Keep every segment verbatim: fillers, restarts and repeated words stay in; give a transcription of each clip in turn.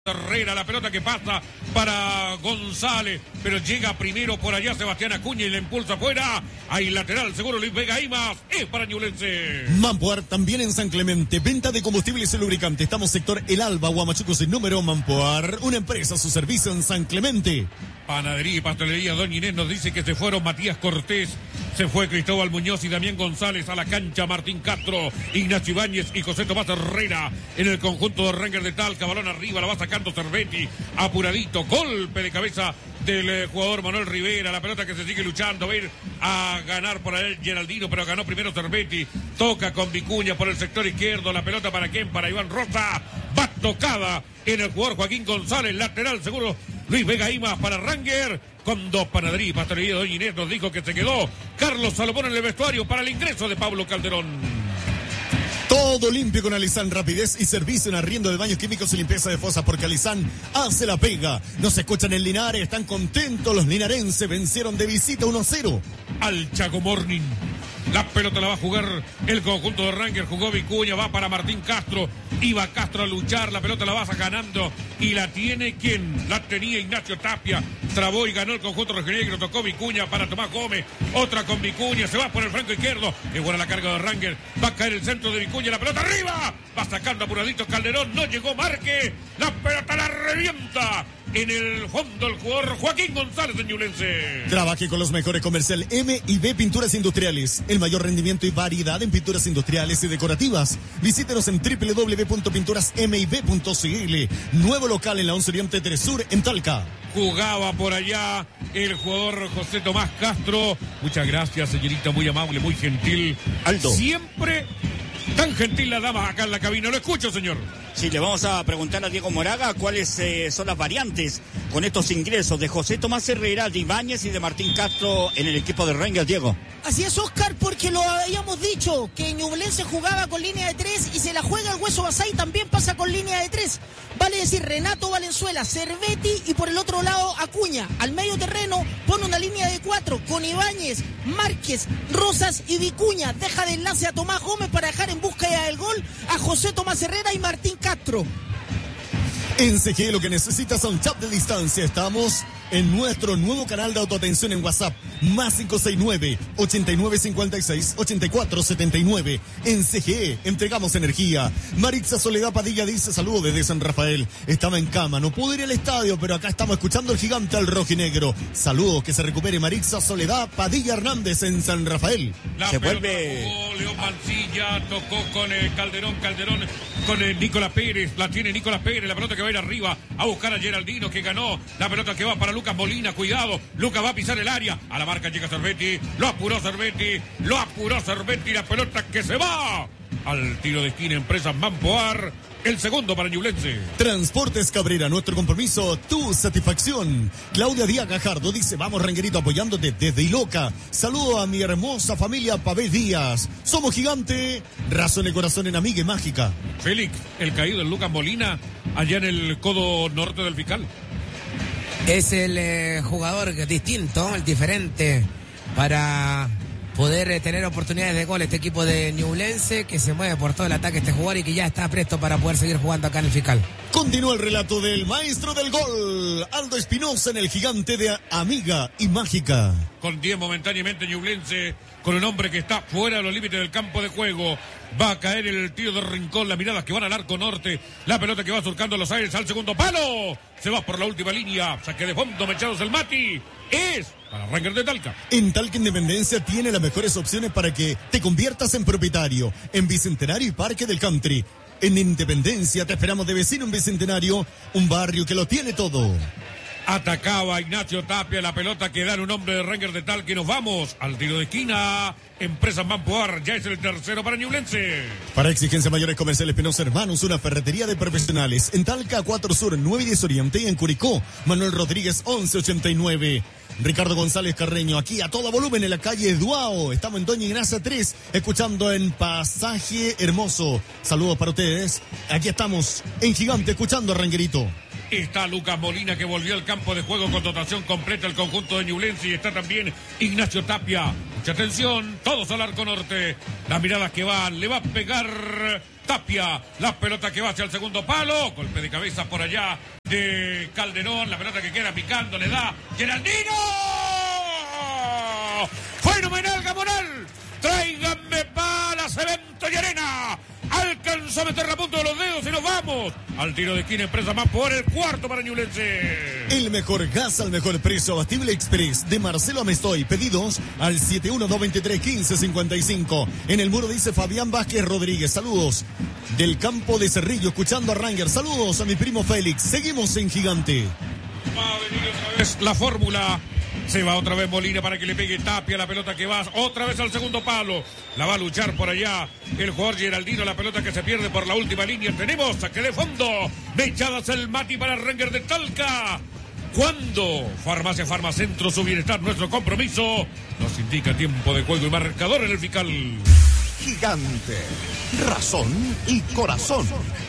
Herrera, la pelota que pasa para González, pero llega primero por allá Sebastián Acuña y la impulsa afuera. Hay lateral seguro Luis Vega Imas, es para Ñublense. Mampoar también en San Clemente, venta de combustibles y lubricantes. Estamos sector El Alba, Huamachuco sin número. Mampoar, una empresa a su servicio en San Clemente. Panadería y pastelería Doña Inés nos dice que se fueron Matías Cortés, se fue Cristóbal Muñoz y Damián González a la cancha, Martín Castro, Ignacio Ibáñez y José Tomás Herrera en el conjunto de Ranger de Talca. Balón arriba, la va sacando Cervetti, apuradito, golpe de cabeza del eh, jugador Manuel Rivera. La pelota que se sigue luchando, va a ir a ganar por ahí Geraldino, pero ganó primero Cervetti. Toca con Vicuña por el sector izquierdo, la pelota para quién, para Iván Rosa. Va tocada en el jugador Joaquín González, lateral seguro Luis Vega Imas para Ranger, con dos. Panadería y pastelería Doña Inés nos dijo que se quedó Carlos Salomón en el vestuario para el ingreso de Pablo Calderón. Todo limpio con Alizán, rapidez y servicio en arriendo de baños químicos y limpieza de fosas, porque Alizán hace la pega. Nos escuchan en Linares, están contentos los linarenses, vencieron de visita uno a cero al Chaco Morning. La pelota la va a jugar el conjunto de Ranger, jugó Vicuña, va para Martín Castro, iba Castro a luchar, la pelota la va ganando y la tiene ¿quién? La tenía Ignacio Tapia, trabó y ganó el conjunto rojinegro, tocó Vicuña para Tomás Gómez, otra con Vicuña, se va por el flanco izquierdo, es buena la carga de Ranger, va a caer el centro de Vicuña, la pelota arriba, va sacando apuradito Calderón, no llegó Marque, la pelota la revienta. En el fondo el jugador Joaquín González de Ñublense. Trabaje con los mejores comercial M y B Pinturas Industriales. El mayor rendimiento y variedad en pinturas industriales y decorativas. Visítenos en doble u doble u doble u punto pinturas m y b punto c l. Nuevo local en la once Oriente tres Sur en Talca. Jugaba por allá el jugador José Tomás Castro. Muchas gracias, señorita, muy amable, muy gentil. Aldo. Siempre tan gentil la dama acá en la cabina. Lo escucho, señor. Sí, le vamos a preguntar a Diego Moraga cuáles eh, son las variantes con estos ingresos de José Tomás Herrera, de Ibáñez y de Martín Castro en el equipo de Rangers, Diego. Así es, Oscar, porque lo habíamos dicho, que Ñublense jugaba con línea de tres y se la juega el Hueso Basay, también pasa con línea de tres. Vale decir, Renato Valenzuela, Cervetti y por el otro lado Acuña. Al medio terreno pone una línea de cuatro con Ibáñez, Márquez, Rosas y Vicuña. Deja de enlace a Tomás Gómez para dejar en búsqueda del gol a José Tomás Herrera y Martín Castro. En C G lo que necesitas son chat de distancia. Estamos en nuestro nuevo canal de autoatención en WhatsApp, más cinco seis nueve, ochenta y nueve cincuenta y seis, ochenta y cuatro setenta y nueve. En C G E entregamos energía. Maritza Soledad Padilla dice saludos desde San Rafael. Estaba en cama, no pudo ir al estadio, pero acá estamos escuchando al gigante al rojinegro. Saludos, que se recupere Maritza Soledad Padilla Hernández en San Rafael. La se pelota vuelve jugó León Mancilla, tocó con el Calderón, Calderón con el Nicolás Pérez, la tiene Nicolás Pérez, la pelota que va a ir arriba a buscar a Geraldino que ganó, la pelota que va para Lucas Molina, cuidado, Lucas va a pisar el área, a la marca llega Cervetti, lo apuró Cervetti, lo apuró Cervetti, la pelota que se va al tiro de esquina, Empresas Mampoar, el segundo para Ñublense. Transportes Cabrera, nuestro compromiso, tu satisfacción. Claudia Díaz Gajardo dice, vamos Ranguerito apoyándote desde Iloca. Saludo a mi hermosa familia Pavés Díaz. Somos gigante, razón de corazón en amiga y mágica. Félix, el caído de Lucas Molina, allá en el codo norte del Fiscal. Es el eh, jugador distinto, el diferente para poder eh, tener oportunidades de gol este equipo de Ñublense, que se mueve por todo el ataque este jugador y que ya está presto para poder seguir jugando acá en el Fiscal. Continúa el relato del maestro del gol, Aldo Espinosa, en el gigante de amiga y mágica. Con diez momentáneamente Ñublense, con un hombre que está fuera de los límites del campo de juego. Va a caer el tiro de Rincón, las miradas que van al arco norte, la pelota que va surcando los aires al segundo palo. Se va por la última línea, saque de fondo, Mechados el Mati. Es para Ranger de Talca. En Talca Independencia tiene las mejores opciones para que te conviertas en propietario. En Bicentenario y Parque del Country. En Independencia te esperamos de vecino en Bicentenario, un barrio que lo tiene todo. Atacaba Ignacio Tapia, la pelota que da en un hombre de Ranger de Talca y nos vamos al tiro de esquina. Empresas Mampoar, ya es el tercero para Ñublense. Para exigencia mayores comerciales Penosa Hermanos, una ferretería de profesionales. En Talca, cuatro Sur, nueve y diez Oriente, y en Curicó, Manuel Rodríguez, once ochenta y nueve. Ricardo González Carreño, aquí a todo volumen en la calle Duao. Estamos en Doña Ignacia tres, escuchando en Pasaje Hermoso. Saludos para ustedes. Aquí estamos en Gigante, escuchando a Ranguerito. Está Lucas Molina, que volvió al campo de juego con dotación completa el conjunto de Ñublense, y está también Ignacio Tapia. Mucha atención, todos al arco norte. Las miradas que van, le va a pegar Tapia. La pelota que va hacia el segundo palo. Golpe de cabeza por allá de Calderón. La pelota que queda picando, le da Geraldino. ¡Fenomenal, Gamonal! ¡Tráiganme palas, Cemento y Arena! Alcanzó a meter la punta de los dedos y nos vamos al tiro de esquina. Empresa más por el cuarto para Ñublense. El mejor gas al mejor precio, Abastible Express de Marcelo Amestoy. Pedidos al siete uno dos dos tres, uno cinco cinco cinco. En el muro dice Fabián Vázquez Rodríguez. Saludos del campo de Cerrillo, escuchando a Ranger. Saludos a mi primo Félix. Seguimos en Gigante. Va a venir otra vez la fórmula. Se va otra vez Molina para que le pegue Tapia. La pelota que va otra vez al segundo palo. La va a luchar por allá el jugador Geraldino. La pelota que se pierde por la última línea. Tenemos saque de fondo. Mechadas el Mati para Ranger de Talca. Cuando Farmacia Farmacentro, su bienestar, nuestro compromiso. Nos indica tiempo de juego y marcador en el fiscal. Gigante. Razón y corazón.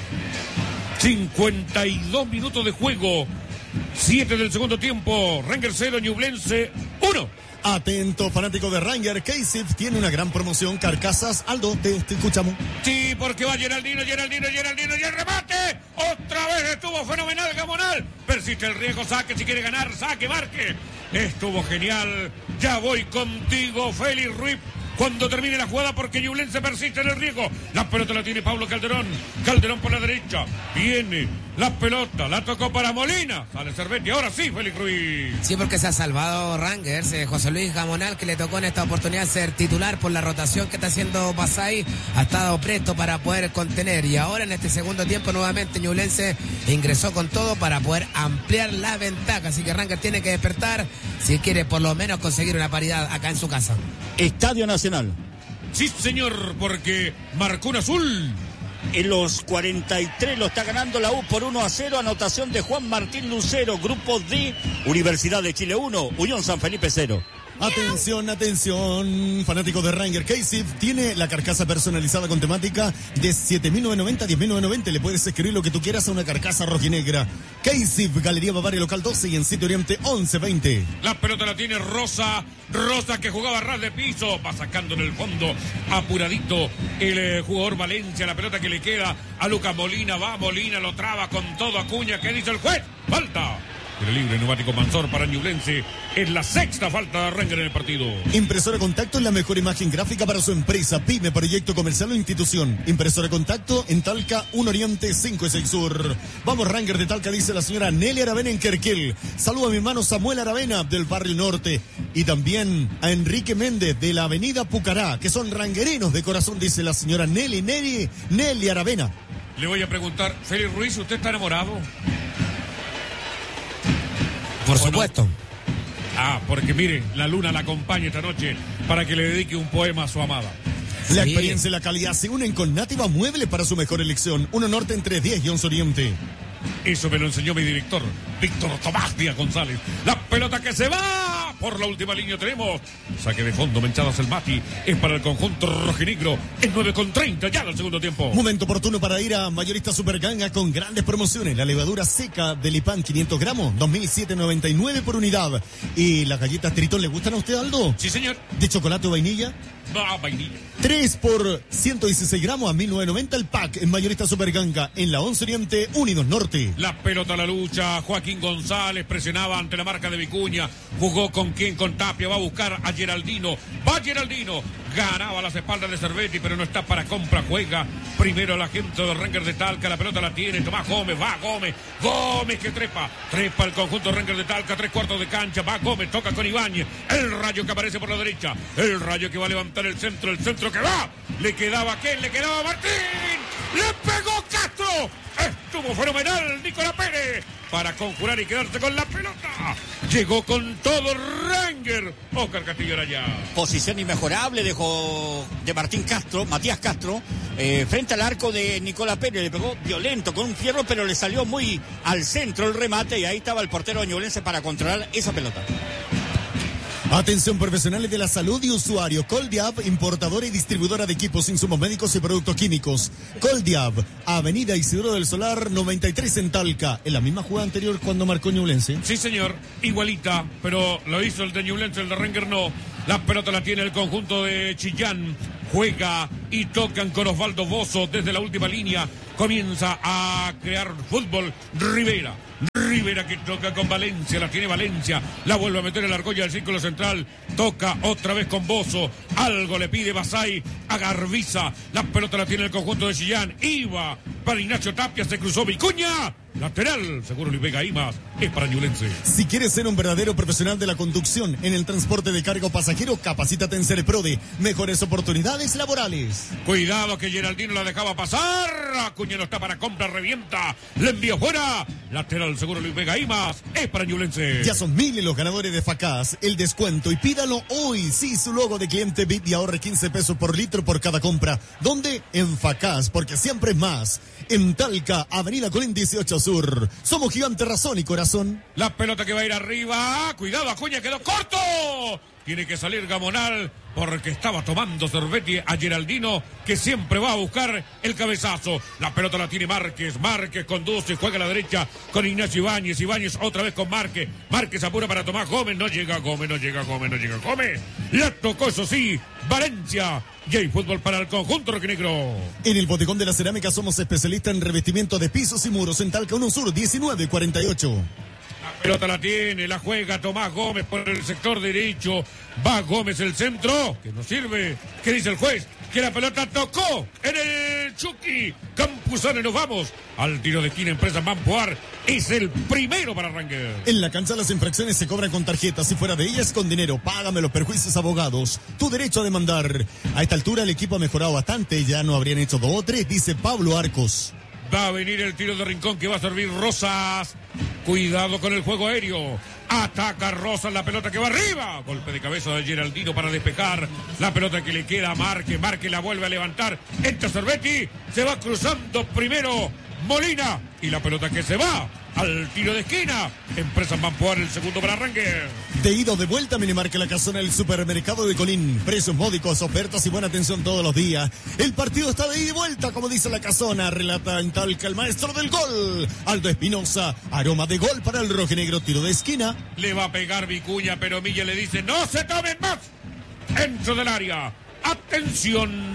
cincuenta y dos minutos de juego. siete del segundo tiempo. Ranger cero, Ñublense uno. Atento, fanático de Ranger. K-Sif tiene una gran promoción. Carcasas, Aldo, te, te escuchamos. Sí, porque va Geraldino, Geraldino, Geraldino y el remate. Otra vez estuvo fenomenal Gamonal. Persiste el riesgo, saque si quiere ganar, saque, marque. Estuvo genial. Ya voy contigo, Félix Ruiz. Cuando termine la jugada, porque Ñublense persiste en el riesgo. La pelota la tiene Pablo Calderón. Calderón por la derecha. Viene la pelota. La tocó para Molina. Sale Cervetti. Ahora sí, Félix Ruiz. Sí, porque se ha salvado Rangers. Eh, José Luis Gamonal, que le tocó en esta oportunidad ser titular por la rotación que está haciendo Basay, ha estado presto para poder contener. Y ahora en este segundo tiempo nuevamente Ñublense ingresó con todo para poder ampliar la ventaja. Así que Rangers tiene que despertar si quiere por lo menos conseguir una paridad acá en su casa. Estadio Nacional. Sí, señor, porque marcó un azul. En los cuarenta y tres lo está ganando la U por uno a cero. Anotación de Juan Martín Lucero. Grupo D, Universidad de Chile uno, Unión San Felipe cero. Atención, atención, fanático de Ranger. K-Sif tiene la carcasa personalizada con temática de siete mil novecientos noventa a diez mil novecientos noventa. Le puedes escribir lo que tú quieras a una carcasa rojinegra. K-Sif, Galería Bavaria Local doce y en Sitio Oriente once veinte. La pelota la tiene Rosa. Rosa que jugaba a ras de piso. Va sacando en el fondo apuradito el eh, jugador Valencia. La pelota que le queda a Lucas Molina. Va Molina, lo traba con todo Acuña. ¿Qué dice el juez? Falta. El libre neumático Mansor para Ñublense. Es la sexta falta de Ranger en el partido. Impresora Contacto es la mejor imagen gráfica para su empresa, pyme, proyecto comercial o institución. Impresora Contacto en Talca, un Oriente, cinco y seis Sur. Vamos Ranger de Talca, dice la señora Nelly Aravena en Querquel. Saludo a mi hermano Samuel Aravena del Barrio Norte. Y también a Enrique Méndez de la Avenida Pucará, que son rangerinos de corazón, dice la señora Nelly, Nelly, Nelly Aravena. Le voy a preguntar, Félix Ruiz, ¿usted está enamorado? Por supuesto. No? Ah, porque mire, la luna la acompaña esta noche para que le dedique un poema a su amada. La Sí. experiencia y la calidad se unen con Nativa Mueble para su mejor elección. Uno Norte entre diez y once Oriente. Eso me lo enseñó mi director, Víctor Tomás Díaz González. La pelota que se va por la última línea tenemos. Saque de fondo, Menchadas el Mati. Es para el conjunto rojinegro. Es nueve con treinta ya del segundo tiempo. Momento oportuno para ir a Mayorista Superganga con grandes promociones. La levadura seca de Lipan quinientos gramos, dos mil siete noventa y nueve por unidad. ¿Y las galletas Tritón le gustan a usted, Aldo? Sí, señor. ¿De chocolate o vainilla? Va, vainilla. tres por ciento dieciséis gramos a mil novecientos noventa el pack en Mayorista Superganga en la once Oriente, Unidos Norte. La pelota a la lucha. Joaquín González presionaba ante la marca de Vicuña. Jugó con quien, con Tapia. Va a buscar a Geraldino. Va Geraldino. Ganaba a las espaldas de Cervetti, pero no está para compra. Juega primero la gente de Ranger de Talca. La pelota la tiene Tomás Gómez. Va Gómez. Gómez que trepa. Trepa el conjunto Ranger de Talca. Tres cuartos de cancha. Va Gómez. Toca con Ibáñez. El Rayo que aparece por la derecha. El Rayo que va a levantar el centro. El centro que va. Le quedaba ¿quién? Le quedaba Martín. ¡Le pegó Castro! Estuvo fenomenal Nicolás Pérez para conjurar y quedarse con la pelota. Llegó con todo Ranger. Oscar Castillo Araya. Posición inmejorable dejó de Martín Castro, Matías Castro, eh, frente al arco de Nicolás Pérez. Le pegó violento con un fierro, pero le salió muy al centro el remate y ahí estaba el portero ñublense para controlar esa pelota. Atención profesionales de la salud y usuarios. Coldiab, importadora y distribuidora de equipos, insumos médicos y productos químicos. Coldiab, Avenida Isidoro del Solar, noventa y tres en Talca. En la misma jugada anterior cuando marcó Ñublense. Sí, señor. Igualita, pero lo hizo el de Ñublense, el de Ranger no. La pelota la tiene el conjunto de Chillán. Juega y tocan con Osvaldo Bozo desde la última línea. Comienza a crear fútbol Rivera. Rivera que toca con Valencia, la tiene Valencia, la vuelve a meter en la argolla del círculo central, toca otra vez con Bozo, algo le pide Basay a Garbiza, la pelota la tiene el conjunto de Chillán, iba para Ignacio Tapia, se cruzó Vicuña, lateral, seguro Luis Vega Imas, es para Ñublense. Si quieres ser un verdadero profesional de la conducción en el transporte de carga o pasajero, capacítate en Cereprode, mejores oportunidades laborales. Cuidado que Geraldino la dejaba pasar, Acuña no está para compra, revienta, le envió fuera, lateral seguro Luis Vega Imas, es para Ñublense. Ya son miles los ganadores de Facaz, el descuento y pídalo hoy, sí, su logo de cliente V I P y ahorre quince pesos por litro por cada compra. ¿Dónde? En Facaz, porque siempre es más. En Talca, Avenida Colín dieciocho Sur. Somos Gigante, Razón y Corazón. La pelota que va a ir arriba, cuidado, Acuña quedó corto. Tiene que salir Gamonal porque estaba tomando Cervetti a Geraldino, que siempre va a buscar el cabezazo. La pelota la tiene Márquez. Márquez conduce, juega a la derecha con Ignacio Ibáñez. Ibáñez otra vez con Márquez. Márquez apura para Tomás Gómez. No llega Gómez, no llega Gómez, no llega Gómez. La tocó, eso sí, Valencia. Y hay fútbol para el conjunto rojinegro. En el Bodegón de la Cerámica somos especialistas en revestimiento de pisos y muros en Talca uno Sur diecinueve cuarenta y ocho. La pelota la tiene, la juega Tomás Gómez por el sector derecho. Va Gómez el centro, que no sirve. ¿Qué dice el juez? Que la pelota tocó en el Chucky Campuzano y nos vamos al tiro de esquina. Empresa Mampoar es el primero para Ranger. En la cancha las infracciones se cobran con tarjetas y fuera de ellas con dinero. Págame los perjuicios, abogados. Tu derecho a demandar. A esta altura el equipo ha mejorado bastante. Ya no habrían hecho dos o tres, dice Pablo Arcos. Va a venir el tiro de rincón que va a servir Rosas. Cuidado con el juego aéreo. Ataca Rosas, la pelota que va arriba. Golpe de cabeza de Geraldino para despejar. La pelota que le queda a Márquez. Márquez la vuelve a levantar. Entra Cervetti. Se va cruzando primero Molina. Y la pelota que se va al tiro de esquina. Empresa Mampoar el segundo para Ranger. De ida o de vuelta, Minimarca La Casona, el supermercado de Colín. Precios módicos, ofertas y buena atención todos los días. El partido está de ida y vuelta, como dice La Casona. Relata en Talca el maestro del gol, Aldo Espinosa. Aroma de gol para el rojinegro, tiro de esquina. Le va a pegar Vicuña, pero Milla le dice, no se tomen más. Dentro del área. Atención.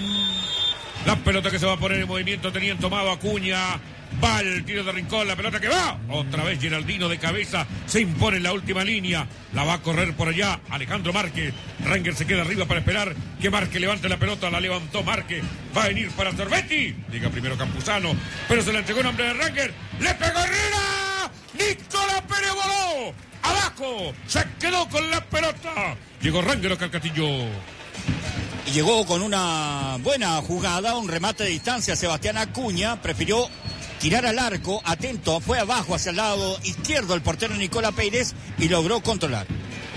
La pelota que se va a poner en movimiento, tenían tomado Acuña. Va el tiro de rincón, la pelota que va. Otra vez Geraldino de cabeza. Se impone en la última línea. La va a correr por allá Alejandro Márquez. Ranger se queda arriba para esperar que Márquez levante la pelota. La levantó Márquez. Va a venir para Cervetti. Diga primero Campuzano. Pero se la entregó en nombre de Ranger. ¡Le pegó Herrera! ¡Nicolás Pérez voló! ¡Abajo! Se quedó con la pelota. Llegó Ranger a Calcatillo. Llegó con una buena jugada, un remate de distancia. Sebastián Acuña prefirió tirar al arco, atento, fue abajo hacia el lado izquierdo el portero Nicolás Pérez y logró controlar.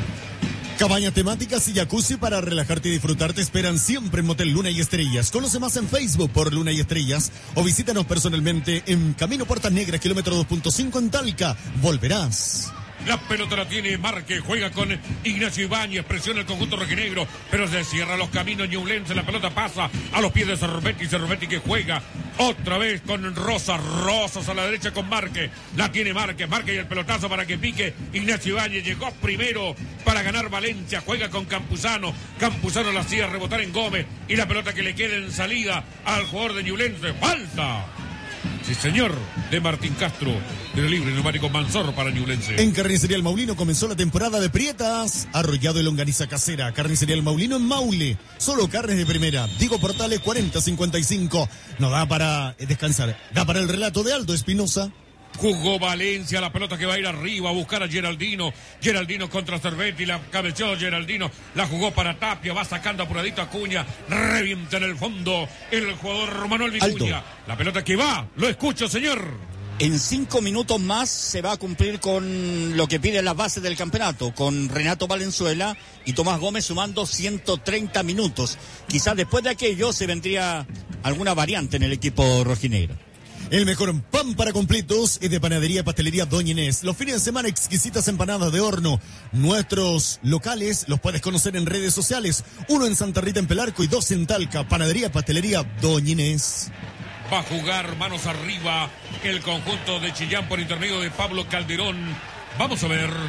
Cabañas temáticas y jacuzzi para relajarte y disfrutar te esperan siempre en Motel Luna y Estrellas. Conoce más en Facebook por Luna y Estrellas o visítanos personalmente en Camino Puertas Negras, kilómetro dos punto cinco en Talca. Volverás. La pelota la tiene Márquez, juega con Ignacio Ibáñez, presiona el conjunto rojinegro, pero se cierra los caminos Ñublense, la pelota pasa a los pies de Cervetti, Cervetti que juega otra vez con Rosas, Rosas a la derecha con Márquez, la tiene Márquez, Márquez y el pelotazo para que pique Ignacio Ibáñez, llegó primero para ganar Valencia, juega con Campuzano, Campuzano la hacía rebotar en Gómez y la pelota que le queda en salida al jugador de Ñublense, falta. Sí, señor, de Martín Castro, tiro libre neumático Manzor para Ñublense. En Carnicería El Maulino comenzó la temporada de Prietas, arrollado y longaniza casera. Carnicería El Maulino en Maule, solo carnes de primera. Diego Portales cuarenta cincuenta y cinco. No da para descansar, da para el relato de Aldo Espinosa. Jugó Valencia, la pelota que va a ir arriba a buscar a Geraldino. Geraldino contra Cervetti, la cabeceó Geraldino, la jugó para Tapia, va sacando apuradito a Acuña, revienta en el fondo el jugador Manuel Vicuña. Alto. La pelota que va, lo escucho, señor. En cinco minutos más se va a cumplir con lo que piden las bases del campeonato, con Renato Valenzuela y Tomás Gómez sumando ciento treinta minutos. Quizás después de aquello se vendría alguna variante en el equipo rojinegro. El mejor pan para completos es de Panadería Pastelería Doña Inés. Los fines de semana exquisitas empanadas de horno. Nuestros locales los puedes conocer en redes sociales. Uno en Santa Rita en Pelarco y dos en Talca. Panadería Pastelería Doña Inés. Va a jugar manos arriba el conjunto de Chillán por intermedio de Pablo Calderón. Vamos a ver.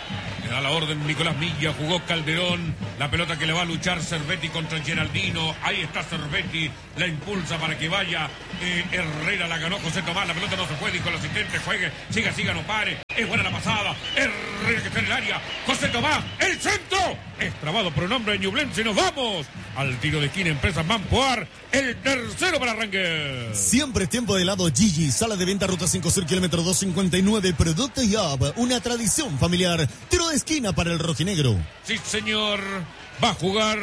Le da la orden Nicolás Milla, jugó Calderón, la pelota que le va a luchar Cervetti contra Geraldino, ahí está Cervetti, la impulsa para que vaya, eh, Herrera la ganó José Tomás, la pelota no se fue, dijo el asistente, juegue, siga, siga, no pare, es buena la pasada, Herrera que está en el área, José Tomás, el centro, es trabado por un hombre de Ñublense, nos vamos al tiro de esquina, Empresas Mampoar, el tercero para Rangers. Siempre es tiempo de helado Gigi, sala de venta ruta cinco Sur, kilómetro doscientos cincuenta y nueve, Producto Yab, una tradición familiar, tiro de esquina para el rojinegro. Sí, señor, va a jugar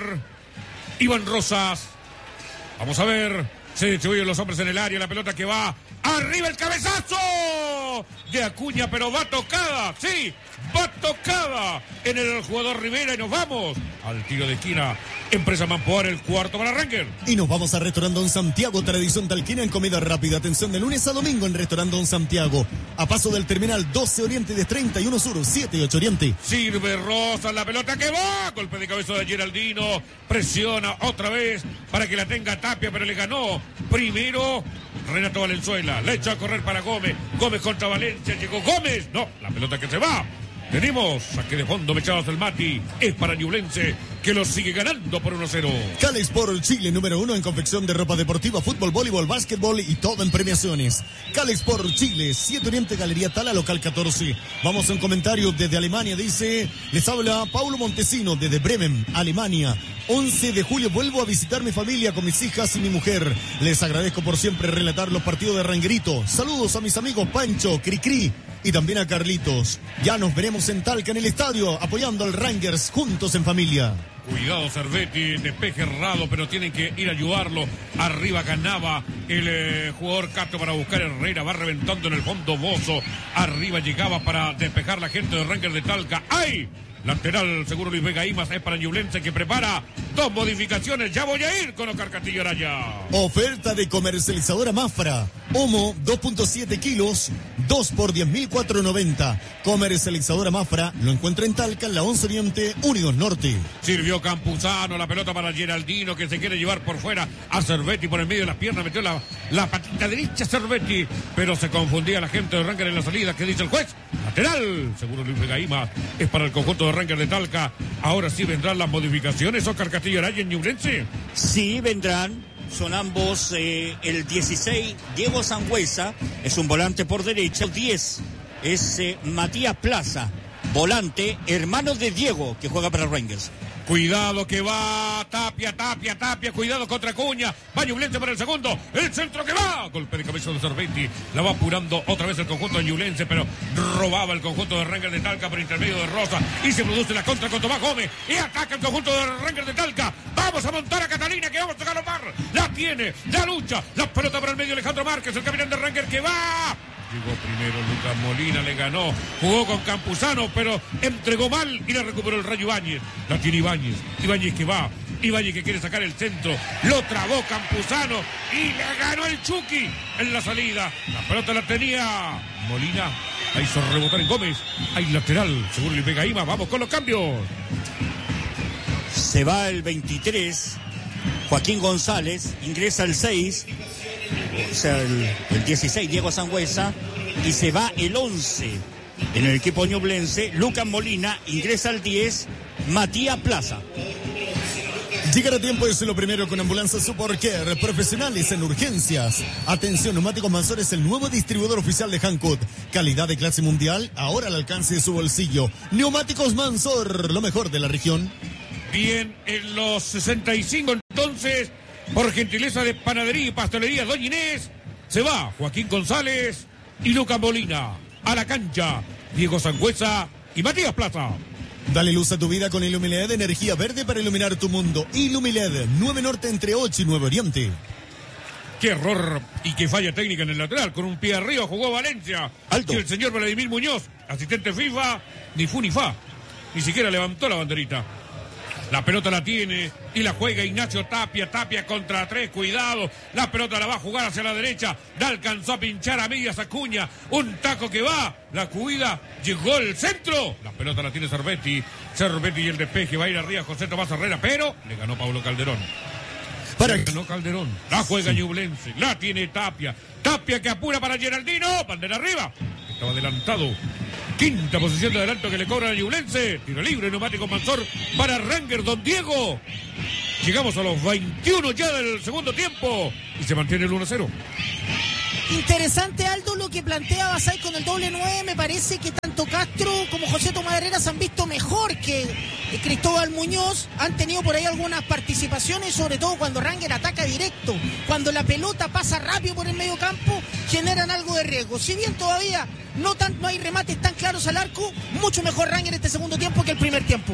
Iván Rosas, vamos a ver, se distribuyen los hombres en el área, la pelota que va, arriba el cabezazo de Acuña, pero va tocada, sí, va tocada en el jugador Rivera y nos vamos al tiro de esquina. Empresa Mampoar, el cuarto para Ranger. Y nos vamos a Restaurante Don Santiago, tradición talquina en comida rápida. Atención, de lunes a domingo en Restaurante Don Santiago. A paso del terminal doce Oriente de treinta y uno Sur, siete y ocho Oriente. Sirve Rosa, la pelota que va. Golpe de cabeza de Geraldino. Presiona otra vez para que la tenga Tapia, pero le ganó primero Renato Valenzuela. Le echó a correr para Gómez. Gómez contra Valencia. Llegó Gómez. No, la pelota que se va. Tenemos saque de fondo, Mechados del Mati. Es para Ñublense, que lo sigue ganando por uno cero. Cali Sport Chile, número uno en confección de ropa deportiva, fútbol, voleibol, básquetbol y todo en premiaciones. Cali Sport Chile, siete Oriente, Galería Tala, local catorce. Vamos a un comentario desde Alemania, dice, les habla Paulo Montesino desde Bremen, Alemania. once de julio vuelvo a visitar mi familia con mis hijas y mi mujer. Les agradezco por siempre relatar los partidos de Ranguerito. Saludos a mis amigos Pancho, Cricri y también a Carlitos. Ya nos veremos en Talca en el estadio, apoyando al Rangers juntos en familia. Cuidado Cervetti, despeje errado, pero tienen que ir a ayudarlo. Arriba ganaba el eh, jugador Castro para buscar Herrera, va reventando en el fondo Bozo. Arriba llegaba para despejar la gente de Rangers de Talca. ¡Ay! Lateral, seguro Luis Vega Imas, es para Ñublense que prepara dos modificaciones. Ya voy a ir con Oscar Castillo Araya. Oferta de comercializadora Mafra. Homo, dos punto siete kilos, dos por diez mil cuatrocientos noventa. Comercializadora Mafra, lo encuentra en Talca, en la once Oriente, Unidos Norte. Sirvió Campuzano, la pelota para Geraldino, que se quiere llevar por fuera a Cervetti por el medio de las piernas. Metió la, la patita derecha Cervetti, pero se confundía la gente de Rangers en la salida. ¿Qué dice el juez? Lateral, seguro Luis Vega Imas, es para el conjunto de Rangers de Talca. Ahora sí vendrán las modificaciones. Oscar Castillo Araya en Ñublense. Sí, vendrán. Son ambos eh, el dieciséis, Diego Sangüesa, es un volante por derecha. El diez es eh, Matías Plaza, volante, hermano de Diego, que juega para Rangers. Cuidado que va Tapia, Tapia, Tapia, cuidado contra Acuña, va Ñublense para el segundo, el centro que va, golpe de cabeza de Cervetti, la va apurando otra vez el conjunto de Ñublense, pero robaba el conjunto de Rangers de Talca por intermedio de Rosa, y se produce la contra con Tomás Gómez, y ataca el conjunto de Rangers de Talca. Vamos a montar a Catalina, que vamos a galopar, la tiene, la lucha, la pelota para el medio, Alejandro Márquez, el capitán de Rangers que va. Llegó primero Lucas Molina, le ganó, jugó con Campuzano, pero entregó mal y le recuperó el Rayo Ibáñez. La tiene Ibáñez, Ibáñez que va, Ibáñez que quiere sacar el centro, lo trabó Campuzano y le ganó el Chucky en la salida. La pelota la tenía Molina, la hizo rebotar en Gómez, hay lateral, seguro le pega Ima, vamos con los cambios. Se va el veintitrés, Joaquín González, ingresa el seis, o sea, el, el dieciséis, Diego Sangüesa, y se va el once en el equipo ñublense, Lucas Molina, ingresa el diez, Matías Plaza. Llegar a tiempo es lo primero con Ambulancia Support Care, profesionales en urgencias. Atención, Neumáticos Mansor es el nuevo distribuidor oficial de Hankook. Calidad de clase mundial, ahora al alcance de su bolsillo. Neumáticos Mansor, lo mejor de la región. Bien, en los sesenta y cinco entonces, por gentileza de Panadería y Pastelería Doña Inés, se va Joaquín González y Lucas Molina a la cancha, Diego Sangüesa y Matías Plaza. Dale luz a tu vida con Ilumiled de energía verde para iluminar tu mundo. Ilumiled, nueve Norte entre ocho y nueve Oriente. Qué error y qué falla técnica en el lateral. Con un pie arriba jugó Valencia. Alto. Y el señor Vladimir Muñoz, asistente FIFA, ni fu ni fa. Ni siquiera levantó la banderita. La pelota la tiene y la juega Ignacio Tapia. Tapia contra tres, cuidado. La pelota la va a jugar hacia la derecha. La alcanzó a pinchar a medias Acuña. Un taco que va, la cuida. Llegó el centro. La pelota la tiene Cervetti. Cervetti y el despeje va a ir arriba José Tomás Herrera, pero le ganó Pablo Calderón. Para Le ganó Calderón. La juega Ñublense. La tiene Tapia. Tapia que apura para Geraldino. Bandera arriba. Estaba adelantado. Quinta posición de adelanto que le cobra a Ñublense. Tiro libre, neumático Mansor para Ranger, don Diego. Llegamos a los veintiuno ya del segundo tiempo y se mantiene el uno a cero. Interesante, Aldo, lo que plantea Basay con el doble nueve. Me parece que tanto Castro como José Tomás Herrera se han visto mejor que Cristóbal Muñoz. Han tenido por ahí algunas participaciones, sobre todo cuando Ranger ataca directo. Cuando la pelota pasa rápido por el medio campo, generan algo de riesgo. Si bien todavía no, tan, no hay remates tan claros al arco, mucho mejor Ranger este segundo tiempo que el primer tiempo.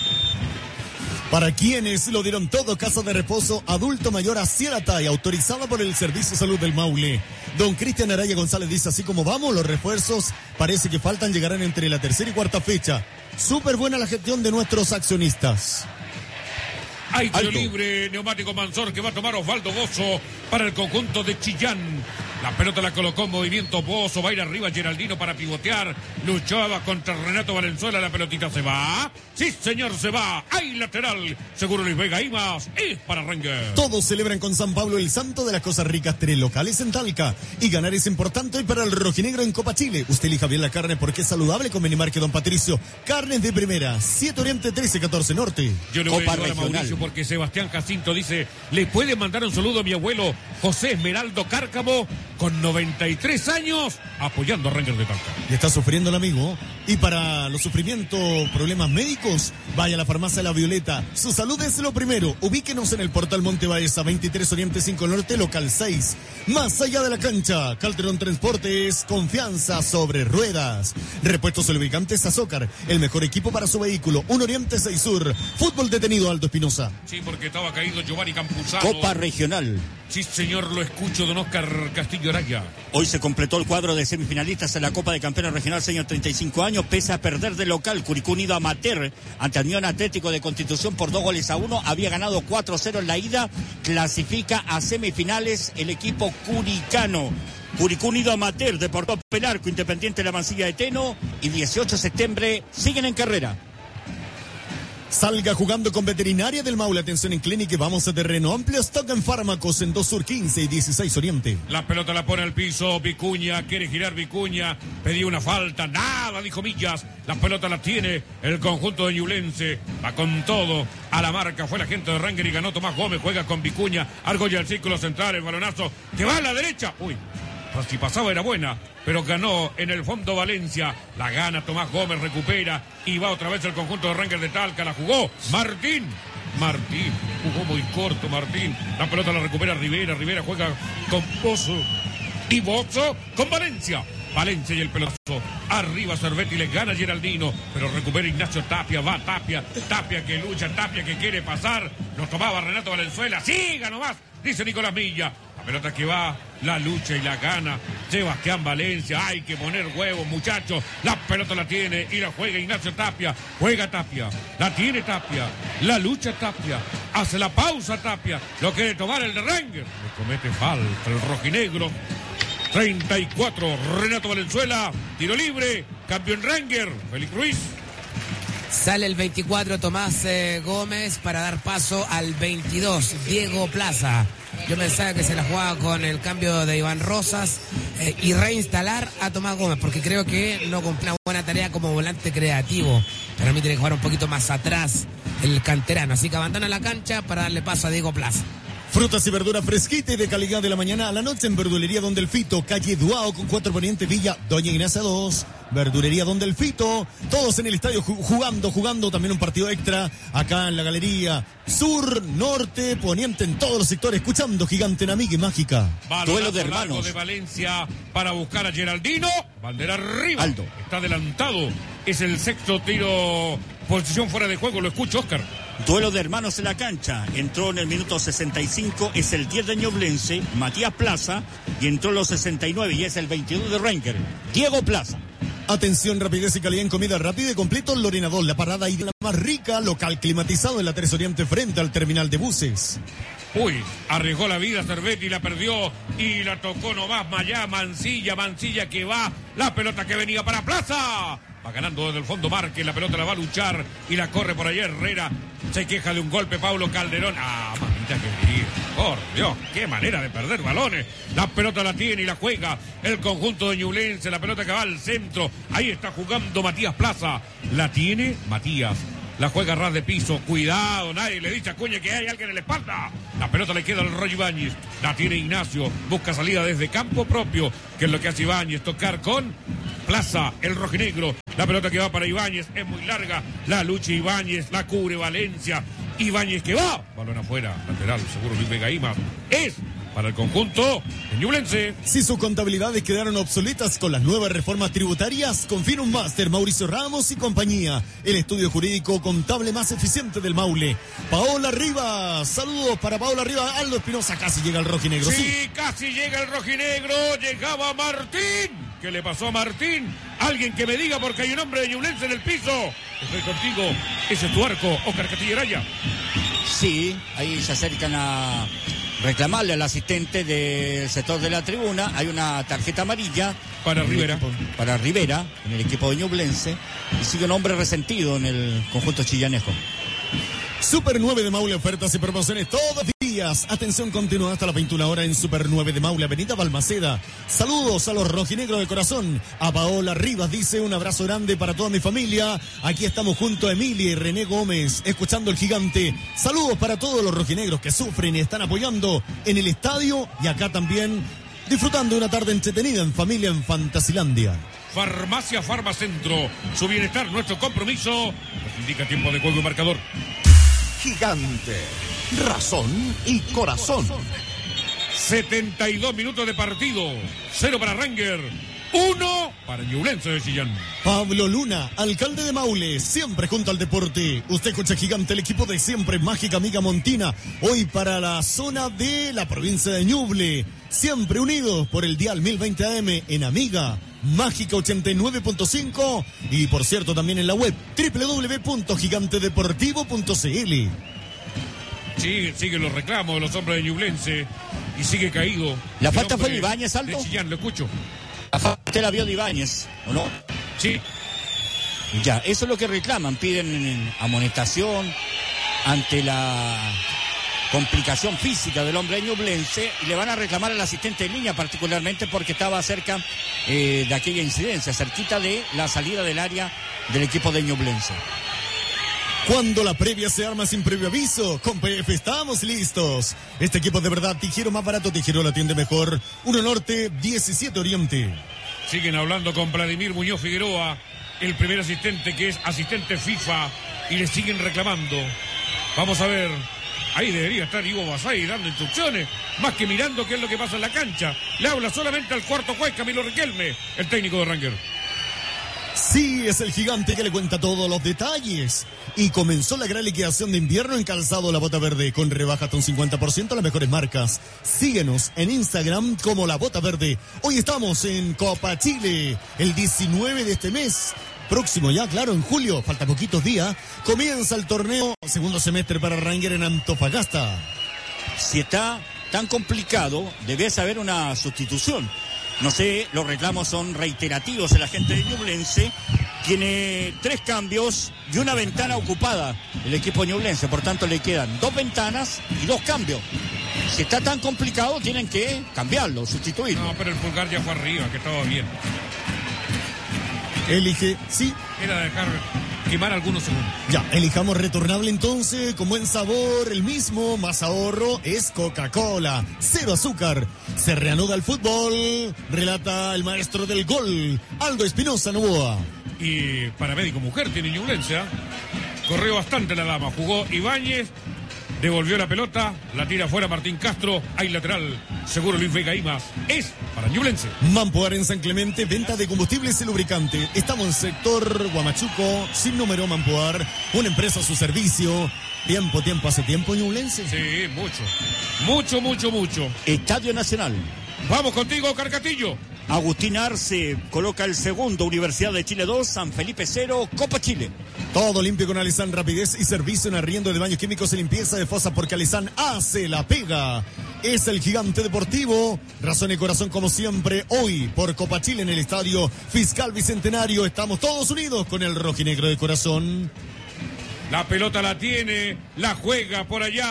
Para quienes lo dieron todo, casa de reposo adulto mayor a Cieratay, autorizada por el Servicio de Salud del Maule. Don Cristian Araya González dice, así como vamos, los refuerzos parece que faltan, llegarán entre la tercera y cuarta fecha. Súper buena la gestión de nuestros accionistas. Hay tiro libre, neumático Mansor que va a tomar Osvaldo Bozo para el conjunto de Chillán. La pelota la colocó en movimiento Bozo, va a ir arriba Geraldino para pivotear. Luchaba contra Renato Valenzuela, la pelotita se va. Sí, señor, se va. Hay lateral. Seguro Luis Vega y más. Es para Ranger. Todos celebran con San Pablo el santo de las cosas ricas. Tres locales en Talca. Y ganar es importante hoy para el rojinegro en Copa Chile. Usted elija bien la carne porque es saludable con Minimarque Don Patricio. Carnes de primera. siete Oriente, trece catorce Norte. Yo le voy a ayudar a Mauricio porque Sebastián Jacinto dice, le puede mandar un saludo a mi abuelo José Esmeraldo Cárcamo, con noventa y tres años, apoyando a Ranger de Talca. Y está sufriendo el amigo. Y para los sufrimientos, problemas médicos, vaya a la farmacia La Violeta. Su salud es lo primero. Ubíquenos en el portal Monte Baeza, veintitrés Oriente cinco Norte, local seis. Más allá de la cancha, Calderón Transportes, confianza sobre ruedas. Repuestos lubricantes Azócar, el mejor equipo para su vehículo. Un Oriente seis Sur. Fútbol detenido, Aldo Espinosa. Sí, porque estaba caído Giovanni Campuzano. Copa Regional. Sí, señor, lo escucho, don Oscar Castillo Araya. Hoy se completó el cuadro de semifinalistas en la Copa de Campeones Regional, señor, treinta y cinco años, pese a perder de local. Curicó Unido Amateur ante Unión Atlético de Constitución por dos goles a uno. Había ganado cuatro cero en la ida. Clasifica a semifinales el equipo curicano. Curicó Unido Amateur, Deportivo Pelarco, Independiente de la Mansilla de Teno y dieciocho de septiembre siguen en carrera. Salga jugando con Veterinaria del Maule. Atención en clínica y vamos a terreno amplio. Stock en fármacos en dos Sur quince y dieciséis Oriente. La pelota la pone al piso. Vicuña, quiere girar Vicuña. Pedía una falta. Nada, dijo Millas. La pelota la tiene el conjunto de Ñublense. Va con todo. A la marca fue la gente de Ranger y ganó Tomás Gómez. Juega con Vicuña. Argolla al círculo central. El balonazo que va a la derecha. Uy. Si pasaba era buena, pero ganó en el fondo Valencia. La gana Tomás Gómez, recupera y va otra vez el conjunto de Ranger de Talca. La jugó Martín. Martín, jugó muy corto Martín. La pelota la recupera Rivera. Rivera juega con Pozo y Bozo con Valencia. Valencia y el pelotazo. Arriba Cervetti, le gana Geraldino, pero recupera Ignacio Tapia. Va Tapia. Tapia que lucha, Tapia que quiere pasar. Lo tomaba Renato Valenzuela. Siga nomás, dice Nicolás Milla. Pelota que va, la lucha y la gana Sebastián Valencia. Hay que poner huevos, muchachos. La pelota la tiene y la juega Ignacio Tapia. Juega Tapia, la tiene Tapia. La lucha Tapia, hace la pausa Tapia. Lo quiere tomar el de Ranger. Le comete falta el rojinegro. treinta y cuatro, Renato Valenzuela. Tiro libre, campeón Ranger, Félix Ruiz. Sale el veinticuatro, Tomás eh, Gómez, para dar paso al veintidós, Diego Plaza. Yo pensaba que se la jugaba con el cambio de Iván Rosas eh, y reinstalar a Tomás Gómez, porque creo que no cumplió una buena tarea como volante creativo. Para mí tiene que jugar un poquito más atrás el canterano. Así que abandona la cancha para darle paso a Diego Plaza. Frutas y verduras fresquita y de calidad de la mañana a la noche en Verdulería Don Delfito, calle Duao con cuatro Poniente Villa, Doña Ignacia dos. Verdulería Don Delfito, todos en el estadio jugando, jugando también un partido extra acá en la galería sur, norte, poniente en todos los sectores, escuchando Gigante en Amiga y Mágica. Duelo de hermanos de Valencia para buscar a Geraldino, bandera arriba. Aldo. Está adelantado, es el sexto tiro, posición fuera de juego, lo escucho, Oscar. Duelo de hermanos en la cancha. Entró en el minuto sesenta y cinco, es el diez de Ñublense, Matías Plaza, y entró en los sesenta y nueve y es el veintidós de Ranger, Diego Plaza. Atención, rapidez y calidad en comida rápida y completo. Lorena dos, la parada y de la más rica, local climatizado en la tres Oriente frente al terminal de buses. Uy, arriesgó la vida Cervetti, la perdió y la tocó nomás Mayá, Mansilla, Mansilla que va, la pelota que venía para Plaza. Va ganando desde el fondo Márquez, la pelota la va a luchar y la corre por allá Herrera. Se queja de un golpe Paulo Calderón. Ah, man. mamita querida. Por Dios, qué manera de perder balones. La pelota la tiene y la juega el conjunto de Ñublense. La pelota que va al centro. Ahí está jugando Matías Plaza. La tiene Matías. La juega a ras de piso. Cuidado, nadie le dice a Acuña que hay alguien en la espalda. La pelota le queda al Roy Ibáñez. La tiene Ignacio. Busca salida desde campo propio, que es lo que hace Ibáñez. Tocar con Plaza, el rojinegro. La pelota que va para Ibáñez es muy larga. La lucha Ibáñez, la cubre Valencia. Ibáñez que va. Balón afuera, lateral, seguro Luis Vega Imas. Es para el conjunto de Ñublense. Si sus contabilidades quedaron obsoletas con las nuevas reformas tributarias, confía en un máster Mauricio Ramos y compañía. El estudio jurídico contable más eficiente del Maule. Paola Rivas, saludos para Paola Rivas. Aldo Espinosa, casi llega el rojinegro. Sí, sí, casi llega el rojinegro. Llegaba Martín. ¿Qué le pasó a Martín? Alguien que me diga, porque hay un hombre de Ñublense en el piso. Estoy contigo. Ese es tu arco, Oscar Castillo Araya. Sí, ahí se acercan a reclamarle al asistente del sector de la tribuna. Hay una tarjeta amarilla para Rivera. Equipo, para Rivera, en el equipo de Ñublense. Y sigue un hombre resentido en el conjunto chillanejo. Super nueve de Maule, ofertas y promociones todos los días. Atención continua hasta las veintiuna horas en Super nueve de Maule, Avenida Balmaceda. Saludos a los rojinegros de corazón. A Paola Rivas dice un abrazo grande para toda mi familia. Aquí estamos junto a Emilia y René Gómez, escuchando el gigante. Saludos para todos los rojinegros que sufren y están apoyando en el estadio y acá también disfrutando de una tarde entretenida en familia en Fantasilandia. Farmacia Farmacentro, su bienestar, nuestro compromiso. Nos indica tiempo de juego y marcador. Gigante, razón y corazón. setenta y dos minutos de partido. Cero para Ranger, uno para Ñublense de Chillán. Pablo Luna, alcalde de Maule, siempre junto al deporte. Usted escucha Gigante, el equipo de siempre, Mágica Amiga Montina. Hoy para la zona de la provincia de Ñuble. Siempre unidos por el dial mil veinte A M en Amiga. Mágica ochenta y nueve punto cinco y por cierto también en la web doble u doble u doble u punto gigante deportivo punto c l. Sí, siguen los reclamos de los hombres de Ñublense y sigue caído. ¿La falta fue de Ibáñez, Aldo? De Chillán, lo escucho. La falta usted la vio de Ibáñez, ¿o no? Sí. Ya, eso es lo que reclaman, piden amonestación ante la complicación física del hombre ñublense y le van a reclamar al asistente de línea particularmente porque estaba cerca eh, de aquella incidencia, cerquita de la salida del área del equipo de Ñublense. Cuando la previa se arma sin previo aviso, con P F estamos listos. Este equipo de verdad, Tijero más barato, Tijero la atiende mejor. uno Norte, diecisiete Oriente. Siguen hablando con Vladimir Muñoz Figueroa, el primer asistente que es asistente FIFA, y le siguen reclamando. Vamos a ver. Ahí debería estar Ivo Basay dando instrucciones, más que mirando qué es lo que pasa en la cancha. Le habla solamente al cuarto juez, Camilo Riquelme, el técnico de Ranger. Sí, es el gigante que le cuenta todos los detalles. Y comenzó la gran liquidación de invierno en calzado La Bota Verde, con rebaja hasta un cincuenta por ciento a las mejores marcas. Síguenos en Instagram como La Bota Verde. Hoy estamos en Copa Chile, el diecinueve de este mes. Próximo ya, claro, en julio, falta poquitos días, comienza el torneo segundo semestre para Ranger en Antofagasta. Si está tan complicado, debe haber una sustitución. No sé, los reclamos son reiterativos en la gente de Ñublense. Tiene tres cambios y una ventana ocupada el equipo ñublense. Por tanto, le quedan dos ventanas y dos cambios. Si está tan complicado, tienen que cambiarlo, sustituirlo. No, pero el pulgar ya fue arriba, que estaba bien. Elige, sí. Era dejar quemar algunos segundos. Ya, elijamos retornable entonces, con buen sabor, el mismo, más ahorro, es Coca-Cola. Cero azúcar. Se reanuda el fútbol, relata el maestro del gol, Aldo Espinosa Novoa. Y paramédico mujer tiene Ñublense, ¿eh? Corrió bastante la dama, jugó Ibáñez, devolvió la pelota, la tira afuera Martín Castro, hay lateral, seguro Luis Vega Imas, es para Ñublense. Mampoar en San Clemente, venta de combustibles y lubricante. Estamos en sector Guamachuco, sin número Mampoar, una empresa a su servicio. Tiempo, tiempo, hace tiempo Ñublense. Sí, mucho, mucho, mucho, mucho. Estadio Nacional. Vamos contigo, Carcatillo. Agustín Arce coloca el segundo, Universidad de Chile dos, San Felipe cero, Copa Chile. Todo limpio con Alizán, rapidez y servicio en arriendo de baños químicos y limpieza de fosa, porque Alizán hace la pega. Es el gigante deportivo, razón y corazón como siempre, hoy por Copa Chile en el Estadio Fiscal Bicentenario. Estamos todos unidos con el rojinegro de corazón. La pelota la tiene, la juega por allá,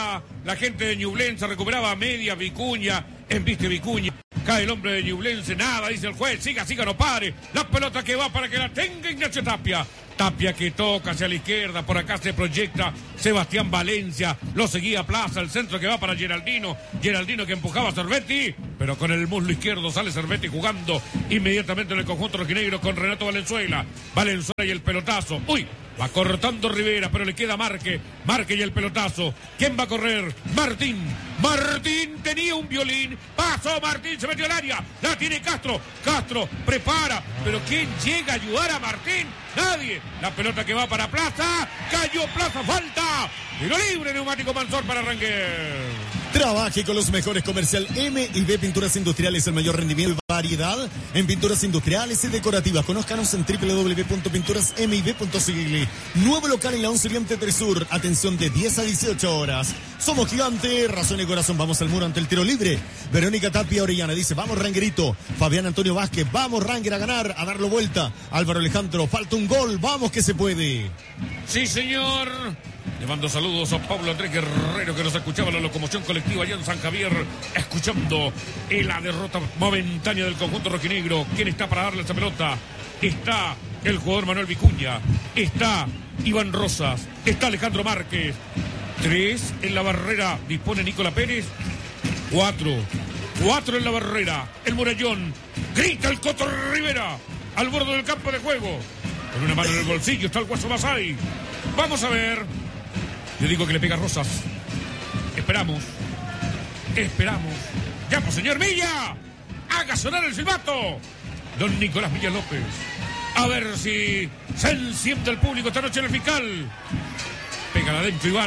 la gente de Ñublense recuperaba a media Vicuña, embiste Vicuña. Cae el hombre de Ñublense, nada, dice el juez, siga, siga, no pare. La pelota que va para que la tenga Ignacio Tapia. Tapia que toca hacia la izquierda, por acá se proyecta Sebastián Valencia, lo seguía Plaza, el centro que va para Geraldino, Geraldino que empujaba a Cervetti, pero con el muslo izquierdo sale Cervetti jugando inmediatamente en el conjunto rojinegro con Renato Valenzuela, Valenzuela y el pelotazo, uy, va cortando Rivera, pero le queda Marque, Marque y el pelotazo, ¿quién va a correr? Martín, Martín tenía un violín, pasó Martín, se metió al área, la tiene Castro, Castro prepara, pero ¿quién llega a ayudar a Martín? Nadie, la pelota que va para Plaza, cayó Plaza, falta, tiro libre, Neumático Mansor para Rangel. Trabaje con los mejores comercial M y B Pinturas Industriales, el mayor rendimiento y variedad en pinturas industriales y decorativas. Conózcanos en doble u doble u doble u punto pinturas m y b punto c l. Nuevo local en la once Oriente tres Sur. Atención de diez a dieciocho horas. Somos Gigante, razón y corazón. Vamos al muro ante el tiro libre. Verónica Tapia Orellana dice, vamos Rangerito. Fabián Antonio Vázquez, vamos Ranger a ganar, a darlo vuelta. Álvaro Alejandro, falta un gol, vamos que se puede. Sí, señor. Le mando saludos a Pablo Andrés Guerrero, que nos escuchaba en la locomoción colectiva allá en San Javier, escuchando la derrota momentánea del conjunto rojinegro. ¿Quién está para darle esa pelota? Está el jugador Manuel Vicuña, está Iván Rosas, está Alejandro Márquez. Tres en la barrera, dispone Nicolás Pérez. Cuatro, cuatro en la barrera, el Murallón. Grita el Coto Rivera al borde del campo de juego. Con una mano en el bolsillo está el Guaso Basay. Vamos a ver. Yo digo que le pega Rosas. Esperamos. Esperamos. ¡Llamo, señor Villa! ¡Haga sonar el silbato! Don Nicolás Villa López. A ver si se enciende el público esta noche en el fiscal. Pégala adentro, Iván.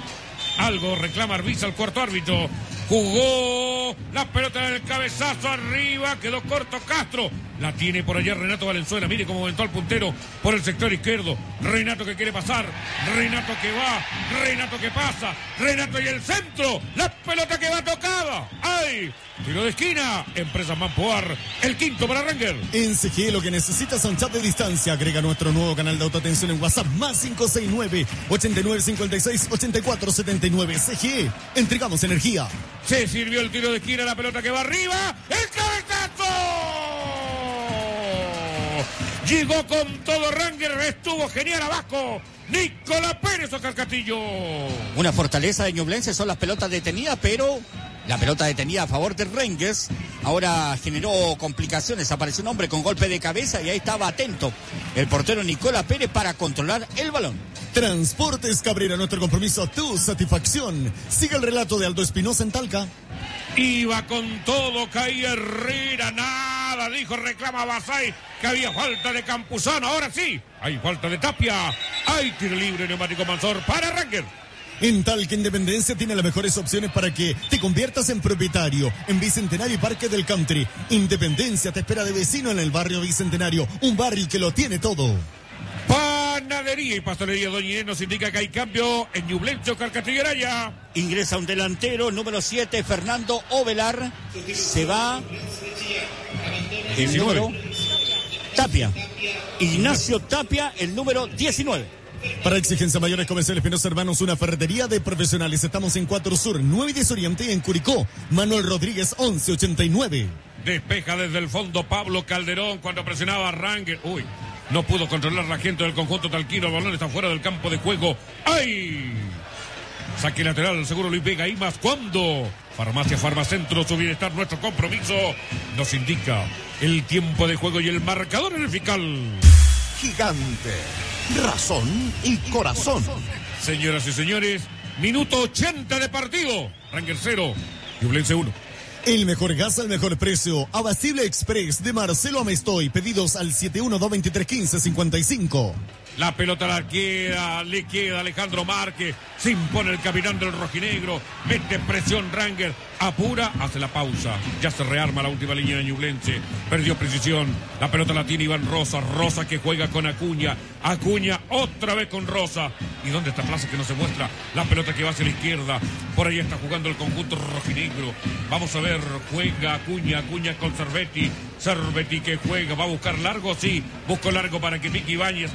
Algo reclama Arbiza, el cuarto árbitro. Jugó la pelota del cabezazo arriba, quedó corto Castro. La tiene por allá Renato Valenzuela. Mire cómo aventó al puntero por el sector izquierdo. Renato que quiere pasar. Renato que va. Renato que pasa. Renato y el centro. La pelota que va tocada. ¡Ay! Tiro de esquina. Empresa Mampoar. El quinto para Ranger. En C G lo que necesitas es un chat de distancia. Agrega nuestro nuevo canal de autoatención en WhatsApp. Más cinco seis nueve, ocho nueve cinco seis, ocho cuatro siete nueve. C G. Entregamos energía. Se sirvió el tiro de esquina. La pelota que va arriba. ¡El cabezazo! Llegó con todo Ranger, estuvo genial abajo. Nicolás Pérez, Oscar Castillo. Una fortaleza de Ñublense son las pelotas detenidas, pero la pelota detenida a favor de Rangers ahora generó complicaciones. Apareció un hombre con golpe de cabeza y ahí estaba atento el portero Nicolás Pérez para controlar el balón. Transportes Cabrera, nuestro compromiso, tu satisfacción. Sigue el relato de Aldo Espinosa en Talca. Iba con todo, caía Herrera, nada, dijo, reclama Basay, que había falta de Campuzano, ahora sí, hay falta de Tapia, hay tiro libre, Neumático Mansor para Ranger. En Talca Independencia tiene las mejores opciones para que te conviertas en propietario en Bicentenario y Parque del Country. Independencia te espera de vecino en el barrio Bicentenario, un barrio que lo tiene todo. Panadería y pastelería Doña Inés nos indica que hay cambio en Ñublense, Oscar Castillo Araya. Ingresa un delantero, el número siete, Fernando Ovelar. Se va el diecinueve. número Tapia. Ignacio Tapia, el número diecinueve. Para exigencia mayores comerciales Espinosa Hermanos, una ferretería de profesionales. Estamos en cuatro Sur, nueve y diez Oriente y en Curicó. Manuel Rodríguez, once ochenta y nueve. Despeja desde el fondo Pablo Calderón cuando presionaba a Ranger. Uy, no pudo controlar la gente del conjunto talquino. El balón está fuera del campo de juego. ¡Ay! Saque lateral, seguro Luis Vega. Y más cuando Farmacia Farmacentro, su bienestar, nuestro compromiso, nos indica el tiempo de juego y el marcador en el fiscal. Gigante, razón y corazón. Señoras y señores, minuto ochenta de partido. Ranger cero, Ñublense uno. El mejor gas al mejor precio. Abastable Express de Marcelo Amestoy. Pedidos al siete uno dos dos tres uno cinco cinco cinco. La pelota la queda, le queda Alejandro Márquez, se impone el capitán del rojinegro, mete presión Ranger, apura, hace la pausa, ya se rearma la última línea de Ñublense, perdió precisión, la pelota la tiene Iván Rosa, Rosa que juega con Acuña, Acuña otra vez con Rosa, ¿y dónde está Plaza que no se muestra? La pelota que va hacia la izquierda, por ahí está jugando el conjunto rojinegro, vamos a ver, juega Acuña, Acuña con Cervetti, Cervetti que juega, va a buscar largo, sí, buscó largo para que Miki Ibáñez, arriba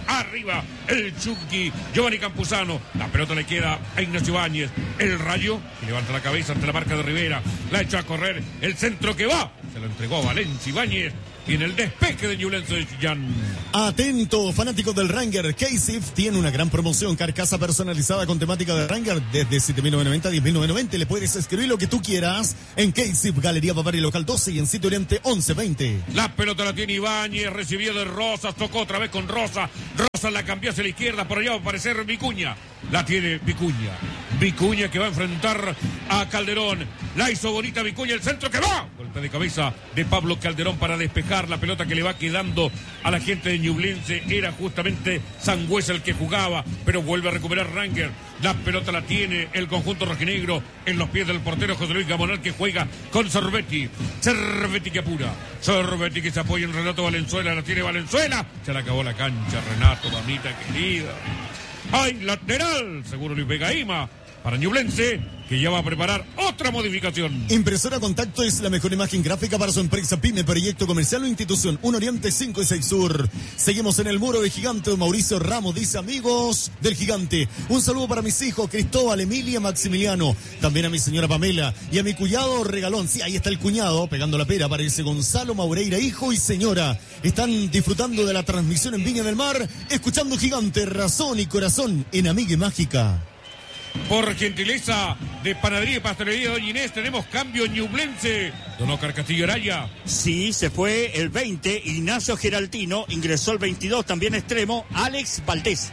arriba el Chucky, Giovanni Campuzano. La pelota le queda a Ignacio Ibáñez. El Rayo, que levanta la cabeza ante la marca de Rivera. La echó a correr. El centro que va. Se lo entregó a Valencia Ibáñez. Y en el despeje de Ñublense de Chillán. Atento, fanáticos del Ranger. K-Sif tiene una gran promoción. Carcasa personalizada con temática de Ranger desde siete mil novecientos noventa a diez mil novecientos noventa. Le puedes escribir lo que tú quieras en K-Sif, Galería Bavaria Local doce y en Sitio Oriente once veinte. La pelota la tiene Ibáñez, recibió de Rosas, tocó otra vez con Rosa. Rosa la cambió hacia la izquierda, por allá va a aparecer Vicuña. La tiene Vicuña. Vicuña que va a enfrentar a Calderón. La hizo bonita Vicuña, el centro que va. Golpe de cabeza de Pablo Calderón para despejar la pelota que le va quedando a la gente de Ñublense. Era justamente Sangüesa el que jugaba, pero vuelve a recuperar Ranger. La pelota la tiene el conjunto rojinegro en los pies del portero José Luis Gamonal, que juega con Cervetti. Cervetti que apura. Cervetti que se apoya en Renato Valenzuela. La tiene Valenzuela. Se le acabó la cancha, Renato, mamita querida. ¡Ay, lateral! Seguro Luis Vega Ima para Ñublense, que ya va a preparar otra modificación. Impresora Contacto es la mejor imagen gráfica para su empresa, pyme, proyecto comercial o institución. Un Oriente cinco y seis Sur. Seguimos en el muro de Gigante. Mauricio Ramos dice: amigos del Gigante, un saludo para mis hijos Cristóbal, Emilia, Maximiliano. También a mi señora Pamela y a mi cuñado Regalón. Sí, ahí está el cuñado pegando la pera. Parece Gonzalo Maureira, hijo y señora. Están disfrutando de la transmisión en Viña del Mar, escuchando Gigante, razón y corazón en Amiga Mágica. Por gentileza de Panadería y Pastelería Doña Inés, tenemos cambio en Ñublense. Don Oscar Castillo Araya. Sí, se fue el veinte, Ignacio Geraltino, ingresó el veintidós, también extremo, Alex Valdés.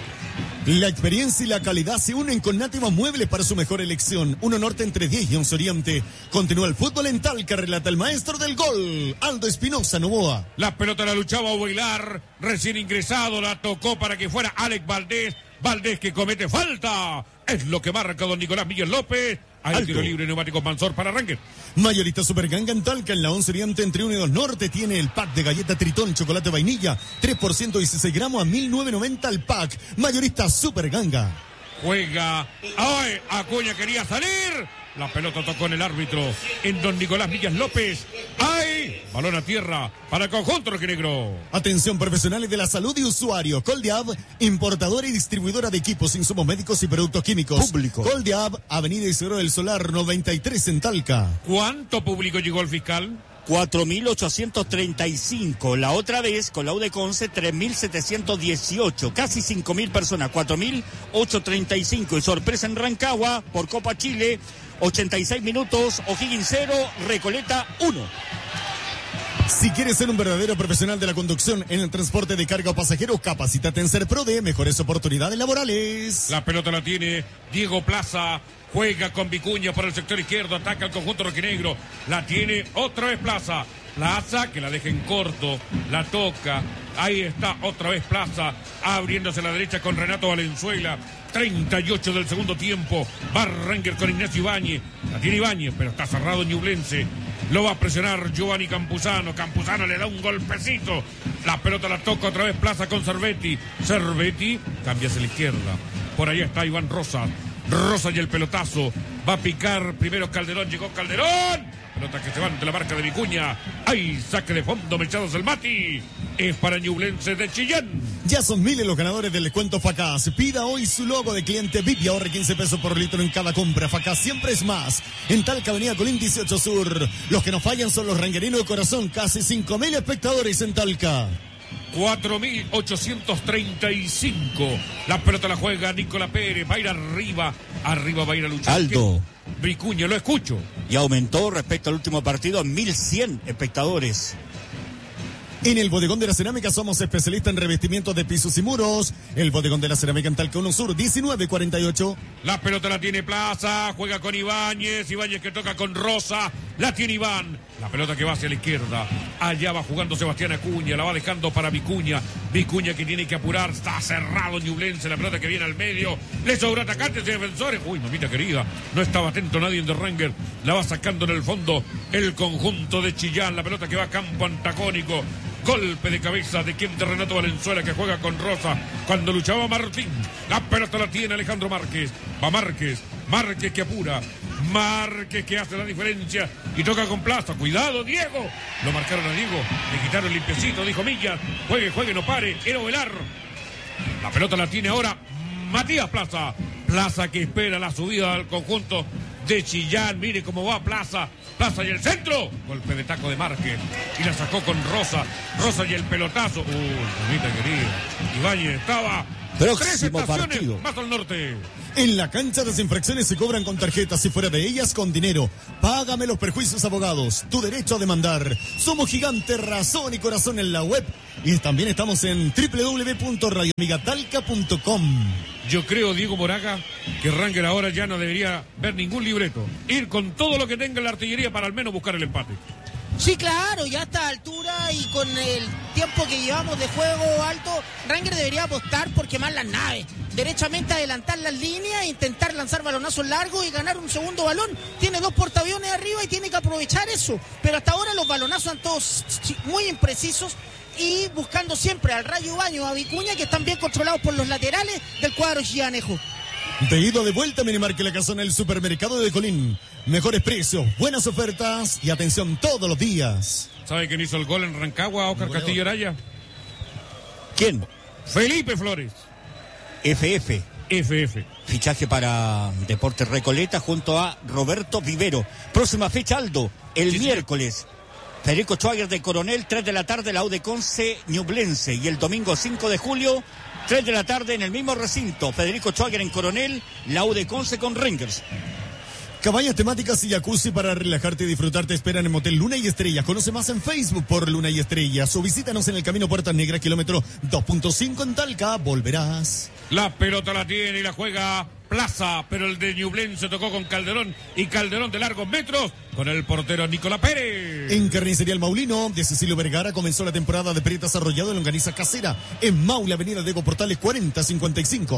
La experiencia y la calidad se unen con Nátiva Muebles para su mejor elección. Uno Norte entre diez y once Oriente. Continúa el fútbol en Talca, relata el maestro del gol, Aldo Espinosa Novoa. La pelota la luchaba a bailar, recién ingresado, la tocó para que fuera Alex Valdés. Valdés que comete falta. Es lo que marca don Nicolás Miguel López. Hay tiro libre, neumáticos Mansor para Ranger. Mayorista Superganga en Talca, en la once Oriente entre uno y dos Norte, tiene el pack de galleta Tritón, chocolate vainilla, tres por ciento dieciséis gramos a mil novecientos noventa el pack. Mayorista Superganga. Juega. ¡Ay! Acuña quería salir. La pelota tocó en el árbitro, en don Nicolás Villas López. ¡Ay! Balón a tierra para el conjunto rojinegro. Atención, profesionales de la salud y usuarios. Coldiab, importadora y distribuidora de equipos, insumos médicos y productos químicos. Público. Coldiab, Avenida Isidro del Solar, noventa y tres en Talca. ¿Cuánto público llegó el fiscal? cuatro mil ochocientos treinta y cinco. La otra vez, con la U de Conce, tres mil setecientos dieciocho. Casi cinco mil personas, cuatro mil ochocientos treinta y cinco. Y sorpresa en Rancagua, por Copa Chile, ochenta y seis minutos, O'Higgins cero, Recoleta uno. Si quieres ser un verdadero profesional de la conducción en el transporte de carga o pasajeros, capacítate en Serprode, mejores oportunidades laborales. La pelota la tiene Diego Plaza. Juega con Vicuña por el sector izquierdo, ataca al conjunto rojinegro. La tiene otra vez Plaza. Plaza que la deja en corto, la toca. Ahí está otra vez Plaza, abriéndose a la derecha con Renato Valenzuela. treinta y ocho del segundo tiempo. Va Ranger con Ignacio Ibáñez. La tiene Ibáñez, pero está cerrado Ñublense. Lo va a presionar Giovanni Campuzano. Campuzano le da un golpecito. La pelota la toca otra vez Plaza con Cervetti. Cervetti cambia hacia la izquierda. Por ahí está Iván Rosas. Rosa y el pelotazo. Va a picar primero Calderón. Llegó Calderón. Pelota que se va ante la marca de Vicuña. ¡Ay! Saque de fondo, Mechados el Mati. Es para Ñublense de Chillán. Ya son miles los ganadores del descuento Facaz. Pida hoy su logo de cliente V I P y ahorre quince pesos por litro en cada compra. Facaz siempre es más. En Talca, Avenida Colín dieciocho Sur. Los que no fallan son los rangerinos de corazón. Casi cinco mil espectadores en Talca. cuatro mil ochocientos treinta y cinco. La pelota la juega Nicolás Pérez. Va a ir arriba. Arriba va a ir a luchar. Aldo. Vicuña, lo escucho. Y aumentó respecto al último partido a mil cien espectadores. En el Bodegón de la Cerámica somos especialistas en revestimientos de pisos y muros. El Bodegón de la Cerámica en Talca uno Sur, diecinueve cuarenta y ocho. La pelota la tiene Plaza, juega con Ibáñez, Ibáñez que toca con Rosa, la tiene Iván. La pelota que va hacia la izquierda, allá va jugando Sebastián Acuña, la va dejando para Vicuña. Vicuña que tiene que apurar, está cerrado Ñublense, la pelota que viene al medio. Le sobra atacantes y defensores. Uy, mamita querida, no estaba atento nadie en The Ranger. La va sacando en el fondo el conjunto de Chillán, la pelota que va a campo antagónico. Golpe de cabeza de quien de Renato Valenzuela que juega con Rosa cuando luchaba Martín. La pelota la tiene Alejandro Márquez. Va Márquez. Márquez que apura. Márquez que hace la diferencia y toca con Plaza. Cuidado, Diego. Lo marcaron a Diego. Le quitaron limpiecito, dijo Millas. Juegue, juegue, no pare. Era Ovelar. La pelota la tiene ahora Matías Plaza. Plaza que espera la subida del conjunto de Chillán. Mire cómo va Plaza. Plaza y el centro. Golpe de taco de Márquez. Y la sacó con Rosa. Rosa y el pelotazo. Uy, mamita querida. Ibáñez estaba. Próximo Tres estaciones partido. más al norte. En la cancha las infracciones se cobran con tarjetas y fuera de ellas con dinero. Págame los perjuicios, abogados. Tu derecho a demandar. Somos Gigante, razón y corazón en la web. Y también estamos en doble u doble u doble u punto radio amiga talca punto com. Yo creo, Diego Moraga, que Ranger ahora ya no debería ver ningún libreto. Ir con todo lo que tenga en la artillería para al menos buscar el empate. Sí, claro, ya a esta altura y con el tiempo que llevamos de juego alto, Ranger debería apostar por quemar las naves, derechamente adelantar las líneas, intentar lanzar balonazos largos y ganar un segundo balón. Tiene dos portaaviones arriba y tiene que aprovechar eso, pero hasta ahora los balonazos son todos muy imprecisos y buscando siempre al Rayo Baño, a Vicuña, que están bien controlados por los laterales del cuadro chillanejo. De ida o de vuelta, Minimarque La Casona, el supermercado de Colín. Mejores precios, buenas ofertas y atención todos los días. ¿Sabe quién hizo el gol en Rancagua, Oscar Castillo Araya? ¿Quién? Felipe Flores. F F. F F. Fichaje para Deportes Recoleta junto a Roberto Vivero. Próxima fecha, Aldo, el Sí, miércoles. Federico Schwager de Coronel, tres de la tarde, la U de Conce, Ñublense. Y el domingo cinco de julio, tres de la tarde en el mismo recinto. Federico Schwager en Coronel, la U de Conce con Rangers. Cabañas temáticas y jacuzzi para relajarte y disfrutar te esperan en Motel Luna y Estrellas. Conoce más en Facebook por Luna y Estrellas o visítanos en el Camino Puertas Negras, kilómetro dos punto cinco en Talca. Volverás. La pelota la tiene y la juega Plaza, pero el de Ñublense tocó con Calderón y Calderón de largos metros con el portero Nicolás Pérez. En Carnicería El Maulino de Cecilio Vergara comenzó la temporada de prietas arrollado en longaniza casera en Maule, avenida Diego Portales cuarenta cincuenta y cinco.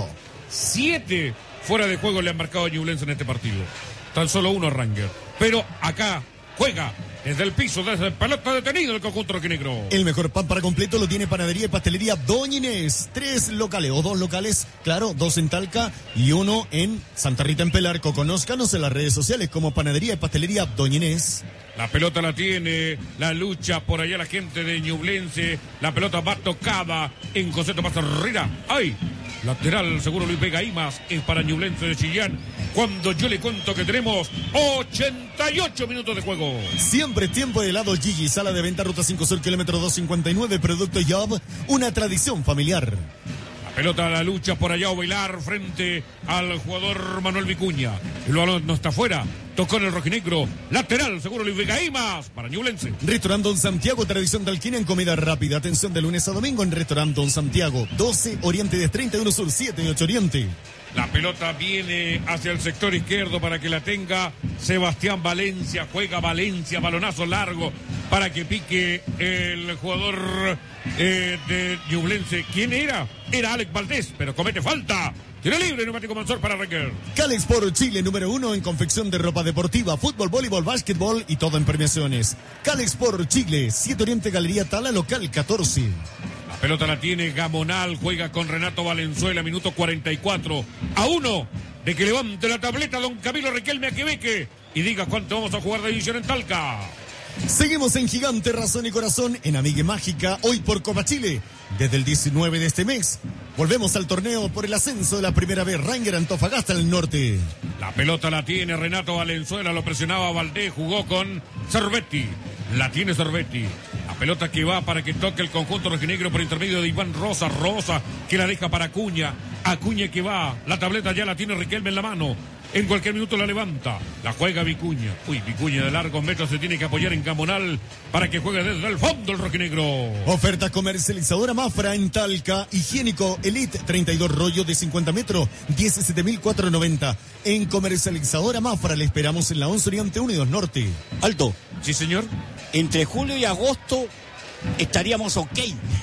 Siete fuera de juego le han marcado a Ñublense en este partido. Tan solo uno Ranger. Pero acá juega desde el piso, desde el pelota detenido el conjunto rojinegro. El mejor pan para completo lo tiene Panadería y Pastelería Doña Inés. Tres locales o dos locales, claro, dos en Talca y uno en Santa Rita en Pelarco. Conózcanos en las redes sociales como Panadería y Pastelería Doña Inés. La pelota la tiene, la lucha por allá la gente de Ñublense. La pelota va tocada en José Tomás Herrera. ¡Ay! Lateral, seguro Luis Vega Imas, es para Ñublense de Chillán. Cuando yo le cuento que tenemos ochenta y ocho minutos de juego. Siempre tiempo de helado Gigi, sala de venta Ruta cinco Sur, kilómetro doscientos cincuenta y nueve, Producto Job, una tradición familiar. La pelota a la lucha por allá, Ovelar frente al jugador Manuel Vicuña. El balón no está afuera, tocó en el rojinegro. Lateral, seguro Luis Vega Imas, para Ñublense. Restaurante Don Santiago, tradición talquina en comida rápida. Atención de lunes a domingo en Restaurante Don Santiago, doce Oriente de treinta y uno Sur, siete y ocho Oriente. La pelota viene hacia el sector izquierdo para que la tenga Sebastián Valencia. Juega Valencia, balonazo largo para que pique el jugador eh, de Ñublense. ¿Quién era? Era Alex Valdés, pero comete falta. Tiro libre, neumático Mansor para Ranger. Calex por Chile, número uno en confección de ropa deportiva, fútbol, voleibol, básquetbol y todo en premiaciones. Calex por Chile, siete Oriente Galería Tala, local catorce. La pelota la tiene Gamonal, juega con Renato Valenzuela, minuto cuarenta y cuatro. A uno de que levante la tableta don Camilo Riquelme Aquebeque y diga cuánto vamos a jugar de división en Talca. Seguimos en Gigante, Razón y Corazón, en Amigue Mágica, hoy por Copa Chile. Desde el diecinueve de este mes, volvemos al torneo por el ascenso de la primera vez, Ranger Antofagasta en el norte. La pelota la tiene Renato Valenzuela, lo presionaba Valdés, jugó con Cervetti. La tiene Cervetti. La pelota que va para que toque el conjunto rojinegro por intermedio de Iván Rosa. Rosa que la deja para Acuña. Acuña que va. La tableta ya la tiene Riquelme en la mano. En cualquier minuto la levanta. La juega Vicuña. Uy, Vicuña de largos metros se tiene que apoyar en Gamonal para que juegue desde el fondo el rojinegro. Oferta comercializadora Mafra en Talca. Higiénico Elite treinta y dos rollos de cincuenta metros. diecisiete mil cuatrocientos noventa. En comercializadora Mafra le esperamos en la once Oriente Unidos Norte. Alto. Sí, señor. Entre julio y agosto estaríamos ok.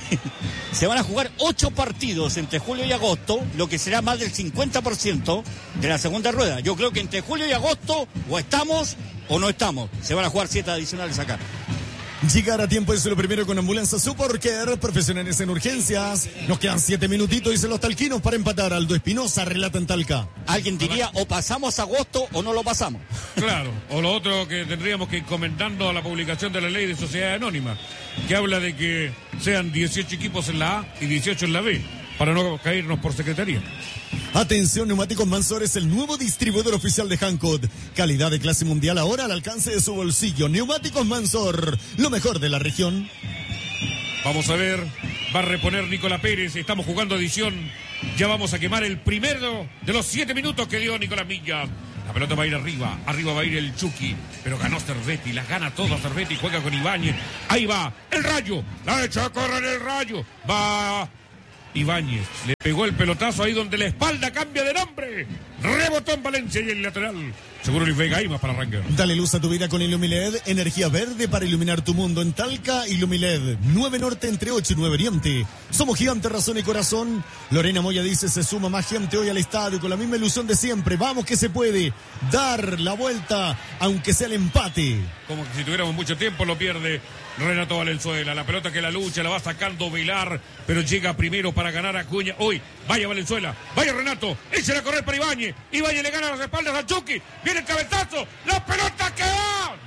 Se van a jugar ocho partidos entre julio y agosto, lo que será más del cincuenta por ciento de la segunda rueda. Yo creo que entre julio y agosto o estamos o no estamos. Se van a jugar siete adicionales acá. Llegar a tiempo es lo primero con Ambulancia Supercare, profesionales en urgencias. Nos quedan siete minutitos, dicen los talquinos, para empatar. Aldo Espinosa relata en Talca. Alguien diría o pasamos agosto o no lo pasamos. Claro, o lo otro que tendríamos que ir encomendando a la publicación de la ley de sociedad anónima, que habla de que sean dieciocho equipos en la A y dieciocho en la B. para no caernos por secretaría. Atención, Neumáticos Mansor es el nuevo distribuidor oficial de Hankook. Calidad de clase mundial ahora al alcance de su bolsillo. Neumáticos Mansor, lo mejor de la región. Vamos a ver, va a reponer Nicolás Pérez, estamos jugando edición. Ya vamos a quemar el primero de los siete minutos que dio Nicolás Millas. La pelota va a ir arriba, arriba va a ir el Chucky, pero ganó Cervetti, las gana todas Cervetti, juega con Ibáñez. Ahí va, el Rayo, la echó a correr el Rayo, va Ibáñez, le pegó el pelotazo ahí donde la espalda cambia de nombre. Rebotó en Valencia y el lateral. Seguro Luis Vega ahí más para Ranger. Dale luz a tu vida con Ilumiled, energía verde para iluminar tu mundo. En Talca, Ilumiled, nueve Norte entre ocho y nueve Oriente. Somos Gigante, Razón y Corazón. Lorena Moya dice, se suma más gente hoy al estadio con la misma ilusión de siempre. Vamos que se puede dar la vuelta, aunque sea el empate. Como que si tuviéramos mucho tiempo lo pierde Renato Valenzuela. La pelota que la lucha la va sacando Vilar, pero llega primero para ganar a Acuña. Hoy, vaya Valenzuela, vaya Renato, échale a correr para Ibáñez. Ibáñez le gana las espaldas a Chucky. Viene el cabezazo, la pelota que va.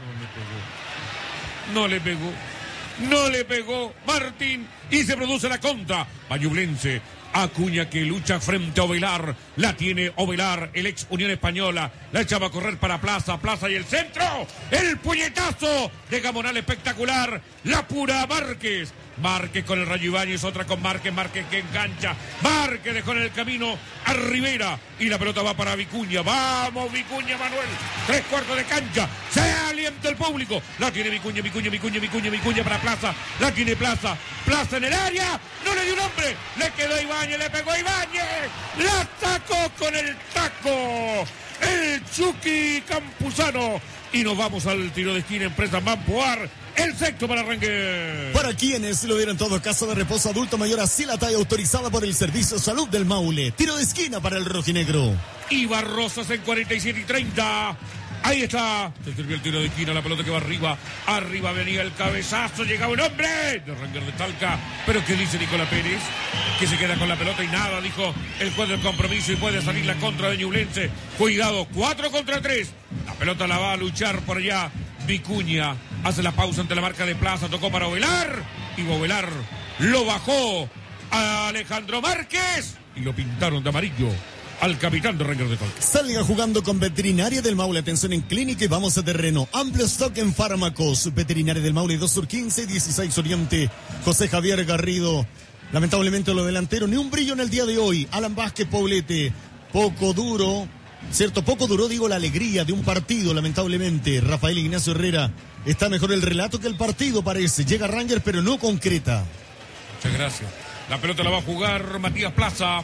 No le pegó. No le pegó. No le pegó Martín y se produce la contra. Bayublense. Acuña que lucha frente a Ovelar, la tiene Ovelar, el ex Unión Española, la echaba a correr para Plaza, Plaza y el centro, el puñetazo de Gamonal espectacular, la pura Márquez, Márquez con el Rayo Ibáñez, otra con Márquez, Márquez que engancha, Márquez dejó en el camino a Rivera y la pelota va para Vicuña, vamos Vicuña Manuel, tres cuartos de cancha, se alienta el público, la tiene Vicuña, Vicuña, Vicuña, Vicuña, Vicuña para Plaza, la tiene Plaza, Plaza en el área, no le dio un hombre, le quedó a Ibáñez, le pegó a Ibáñez, la sacó con el taco, el Chucky Campuzano y nos vamos al tiro de esquina, Empresa Mampoar. El sexto para Ranger. Para quienes lo vieron todo, casa de reposo adulto mayor así la talla autorizada por el Servicio Salud del Maule. Tiro de esquina para el rojinegro. Iba Rosas en cuarenta y siete y treinta. Ahí está. Se sirvió el tiro de esquina, la pelota que va arriba. Arriba venía el cabezazo, llegaba un hombre de Ranger de Talca. Pero ¿qué dice Nicolás Pérez? Que se queda con la pelota y nada, dijo el juez del compromiso y puede salir la contra de Ñublense. Cuidado, cuatro contra tres. La pelota la va a luchar por allá Vicuña. Hace la pausa ante la marca de Plaza, tocó para Ovelar y Ovelar lo bajó a Alejandro Márquez y lo pintaron de amarillo al capitán de Ranger de Talca. Salga jugando con Veterinaria del Maule, atención en clínica y vamos a terreno. Amplio stock en fármacos. Veterinaria del Maule, dos Sur quince, dieciséis Oriente. José Javier Garrido. Lamentablemente lo delantero, ni un brillo en el día de hoy. Alan Vázquez Poblete, poco duro. Cierto, poco duró, digo, la alegría de un partido, lamentablemente. Rafael Ignacio Herrera, está mejor el relato que el partido, parece. Llega Ranger, pero no concreta. Muchas gracias. La pelota la va a jugar Matías Plaza.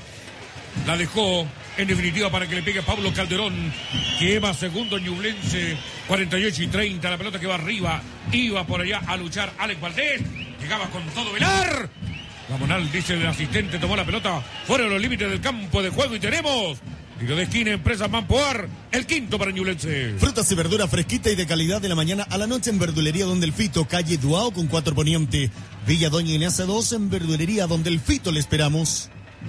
La dejó, en definitiva, para que le pegue Pablo Calderón, que va segundo en Ñublense, cuarenta y ocho y treinta. La pelota que va arriba, iba por allá a luchar Alex Valdés. Llegaba con todo Velar. Gamonal, dice el asistente, tomó la pelota fuera de los límites del campo de juego y tenemos... tiro de esquina, Empresa Mampoar, el quinto para Ñublense. Frutas y verduras fresquita y de calidad de la mañana a la noche en Verdulería Donde el Fito, calle Duao con cuatro Poniente. Villa Doña Inés dos en Verdulería Donde el Fito le esperamos.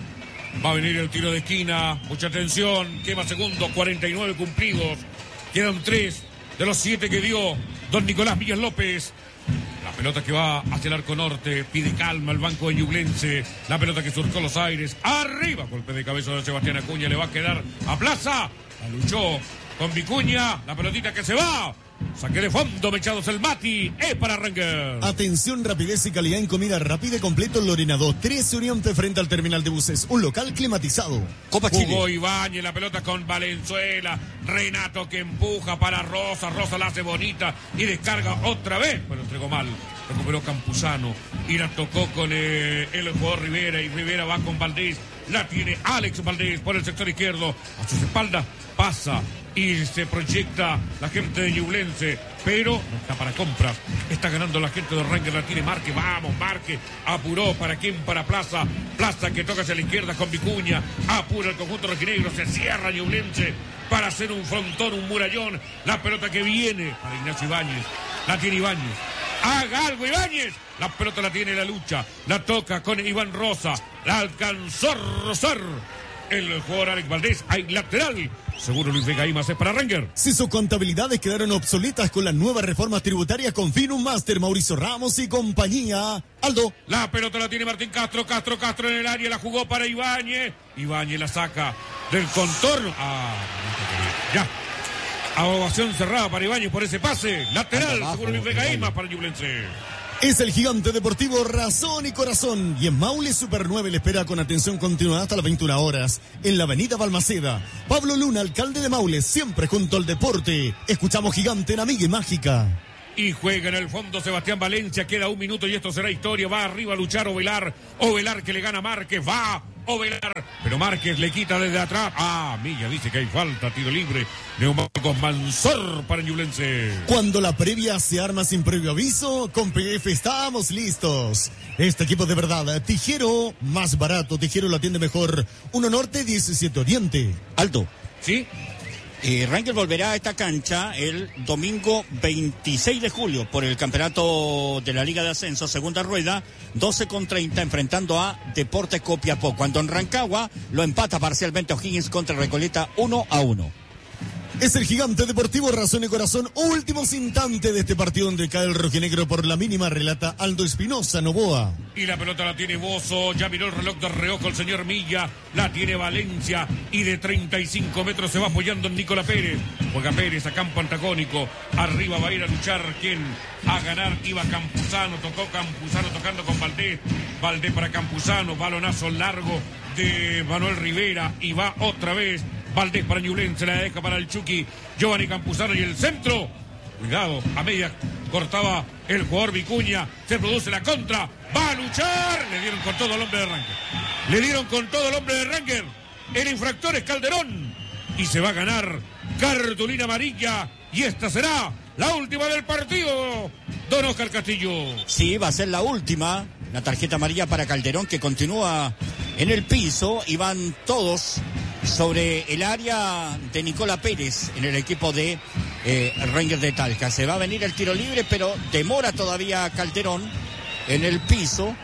Va a venir el tiro de esquina, mucha atención, quema segundo, cuarenta y nueve cumplidos. Quedan tres de los siete que dio don Nicolás Millas López. La pelota que va hacia el arco norte, pide calma al banco de Ñublense. La pelota que surcó los aires, arriba, golpe de cabeza de Sebastián Acuña, le va a quedar a Plaza. La luchó con Vicuña, la pelotita que se va. Saque de fondo, Mechados el Mati, es para Ranger. Atención, rapidez y calidad en comida rápida y completo en Lorena dos. trece Oriente frente al terminal de buses, un local climatizado. Copa Chile. Jugó Ibáñez, la pelota con Valenzuela. Renato que empuja para Rosa. Rosa la hace bonita y descarga otra vez, pero entregó mal. Recuperó Campuzano y la tocó con eh, el jugador Rivera y Rivera va con Valdés. La tiene Alex Valdés por el sector izquierdo. A sus espaldas pasa y se proyecta la gente de Ñublense, pero no está para compras. Está ganando la gente de Ranger, la tiene Márquez. Vamos, Márquez. Apuró. ¿Para quién? Para Plaza. Plaza que toca hacia la izquierda con Vicuña. Apura el conjunto rojinegro. Se cierra Ñublense para hacer un frontón, un murallón. La pelota que viene para Ignacio Ibáñez. La tiene Ibáñez. Haga algo, Ibáñez. La pelota la tiene la lucha. La toca con Iván Rosa. La alcanzó a rozar. el jugador Alex Valdés. Hay lateral. Seguro Luis Vega Imas es para Ranger. Si sus contabilidades quedaron obsoletas con las nuevas reformas tributarias, confía en un máster Mauricio Ramos y compañía. Aldo. La pelota la tiene Martín Castro. Castro, Castro en el área. La jugó para Ibáñez. Ibáñez la saca del contorno. Ah, ya. Ovación cerrada para Ibáñez por ese pase. Lateral. Abajo, seguro Luis Vega Imas para Ñublense. Es el gigante deportivo Razón y Corazón. Y en Maule Super nueve le espera con atención continuada hasta las veintiuna horas. En la avenida Balmaceda. Pablo Luna, alcalde de Maule, siempre junto al deporte. Escuchamos Gigante en Amiga y Mágica. Y juega en el fondo Sebastián Valencia. Queda un minuto y esto será historia. Va arriba a luchar Ovelar. Ovelar que le gana a Márquez. Va Ovelar. Pero Márquez le quita desde atrás. Ah, Milla dice que hay falta. Tiro libre. Neumáticos Mansor para Ñublense. Cuando la previa se arma sin previo aviso, con P F estamos listos. Este equipo de verdad. Tijero más barato. Tijero lo atiende mejor. uno Norte, diecisiete Oriente. Alto. ¿Sí? Eh, Ranger volverá a esta cancha el domingo veintiséis de julio por el campeonato de la Liga de Ascenso, segunda rueda, doce con treinta, enfrentando a Deportes Copiapó. Cuando en Rancagua lo empata parcialmente O'Higgins contra Recoleta uno a uno. Es el gigante deportivo Razón y Corazón. Últimos instantes de este partido donde cae el rojinegro por la mínima, relata Aldo Espinosa Novoa. Y la pelota la tiene Bozo, ya miró el reloj de reojo el señor Milla, la tiene Valencia y de treinta y cinco metros se va apoyando en Nicolás Pérez. Juega Pérez a campo antagónico, arriba va a ir a luchar quien a ganar iba Campuzano, tocó Campuzano tocando con Valdés, Valdés para Campuzano, balonazo largo de Manuel Rivera y va otra vez Valdés para Ñublense, la deja para el Chucky, Giovanni Campuzano y el centro. Cuidado, a media cortaba el jugador Vicuña, se produce la contra, va a luchar, le dieron con todo el hombre de Ranger. Le dieron con todo el hombre de Ranger. El infractor es Calderón y se va a ganar cartulina amarilla y esta será la última del partido, don Oscar Castillo. Sí, va a ser la última, la tarjeta amarilla para Calderón que continúa en el piso y van todos sobre el área de Nicolás Pérez en el equipo de eh, Rangers de Talca. Se va a venir el tiro libre, pero demora todavía Calderón en el piso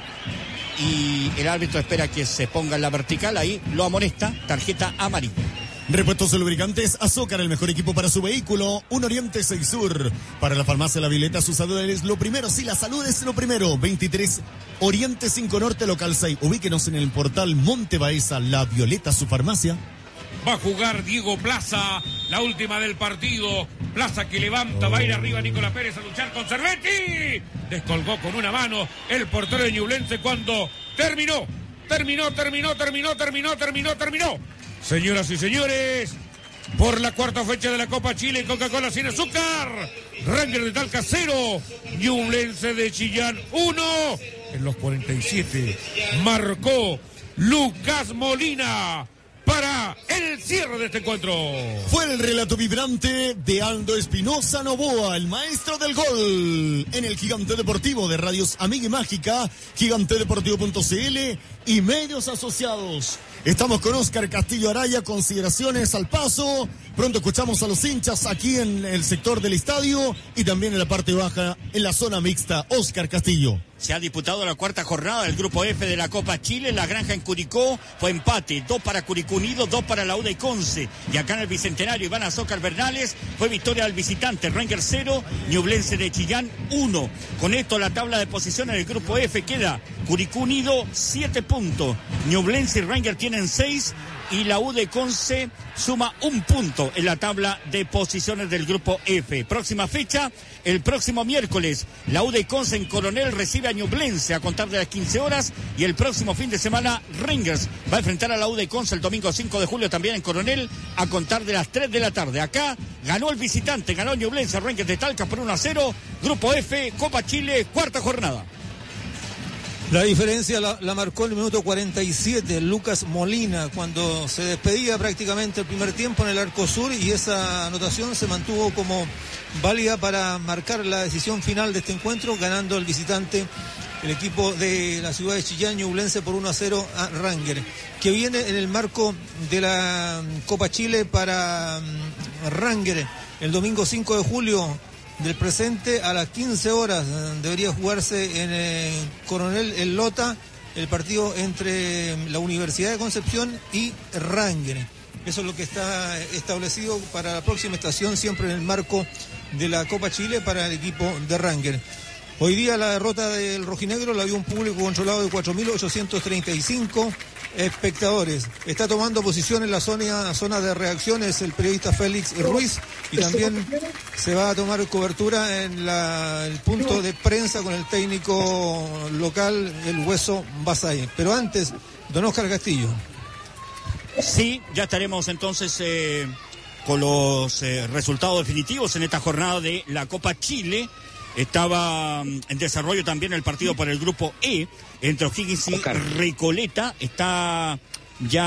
y el árbitro espera que se ponga en la vertical, ahí lo amonesta, tarjeta amarilla. Repuestos y lubricantes Azócar, el mejor equipo para su vehículo. Un Oriente seis Sur. Para la farmacia La Violeta, su salud es lo primero. Sí, la salud es lo primero. veintitrés Oriente cinco Norte, local seis. Ubíquenos en el portal Monte Baeza, La Violeta, su farmacia. Va a jugar Diego Plaza, la última del partido. Plaza que levanta, va a ir arriba Nicolás Pérez a luchar con Cervetti. Descolgó con una mano el portero de Ñublense cuando terminó. Terminó, terminó, terminó, terminó, terminó, terminó. Señoras y señores, por la cuarta fecha de la Copa Chile, Coca-Cola sin azúcar. Ranger de Talca cero, Ñublense de Chillán uno. En los cuarenta y siete marcó Lucas Molina para el cierre de este encuentro. Fue el relato vibrante de Aldo Espinosa Novoa, el maestro del gol, en el Gigante Deportivo de Radios Amiga y Mágica, gigante deportivo punto c l y medios asociados. Estamos con Oscar Castillo Araya, consideraciones al paso. Pronto escuchamos a los hinchas aquí en el sector del estadio y también en la parte baja, en la zona mixta. Oscar Castillo. Se ha disputado la cuarta jornada del Grupo F de la Copa Chile. La Granja en Curicó fue empate. Dos para Curicó Unido, dos para la U de Conce. Y acá en el Bicentenario, Iván Azócar Bernales, fue victoria del visitante. Ranger cero, Ñublense de Chillán uno. Con esto la tabla de posiciones del Grupo F queda Curicó Unido siete puntos. Ñublense y Ranger tienen seis. Y la U de Conce suma un punto en la tabla de posiciones del Grupo F. Próxima fecha, el próximo miércoles, la U de Conce en Coronel recibe a Ñublense a contar de las quince horas. Y el próximo fin de semana, Rangers va a enfrentar a la U de Conce el domingo cinco de julio también en Coronel a contar de las tres de la tarde. Acá ganó el visitante, ganó Ñublense, Rangers de Talca por uno a cero. Grupo F, Copa Chile, cuarta jornada. La diferencia la, la marcó en el minuto cuarenta y siete Lucas Molina, cuando se despedía prácticamente el primer tiempo en el arco sur, y esa anotación se mantuvo como válida para marcar la decisión final de este encuentro, ganando el visitante, el equipo de la ciudad de Chillán, Ñublense, por uno a cero a Ranger, que viene en el marco de la Copa Chile para Ranger el domingo cinco de julio del presente a las quince horas. Debería jugarse en eh, Coronel El Lota el partido entre la Universidad de Concepción y Rangers. Eso es lo que está establecido para la próxima estación, siempre en el marco de la Copa Chile para el equipo de Rangers. Hoy día la derrota del rojinegro la vio un público controlado de cuatro mil ochocientos treinta y cinco espectadores. Está tomando posición en la zona, zona de reacciones el periodista Félix Ruiz, y también se va a tomar cobertura en la, el punto de prensa con el técnico local, el Hueso Basay. Pero antes, don Óscar Castillo. Sí, ya estaremos entonces eh, con los eh, resultados definitivos en esta jornada de la Copa Chile. Estaba en desarrollo también el partido por el grupo E entre O'Higgins y Recoleta. Está ya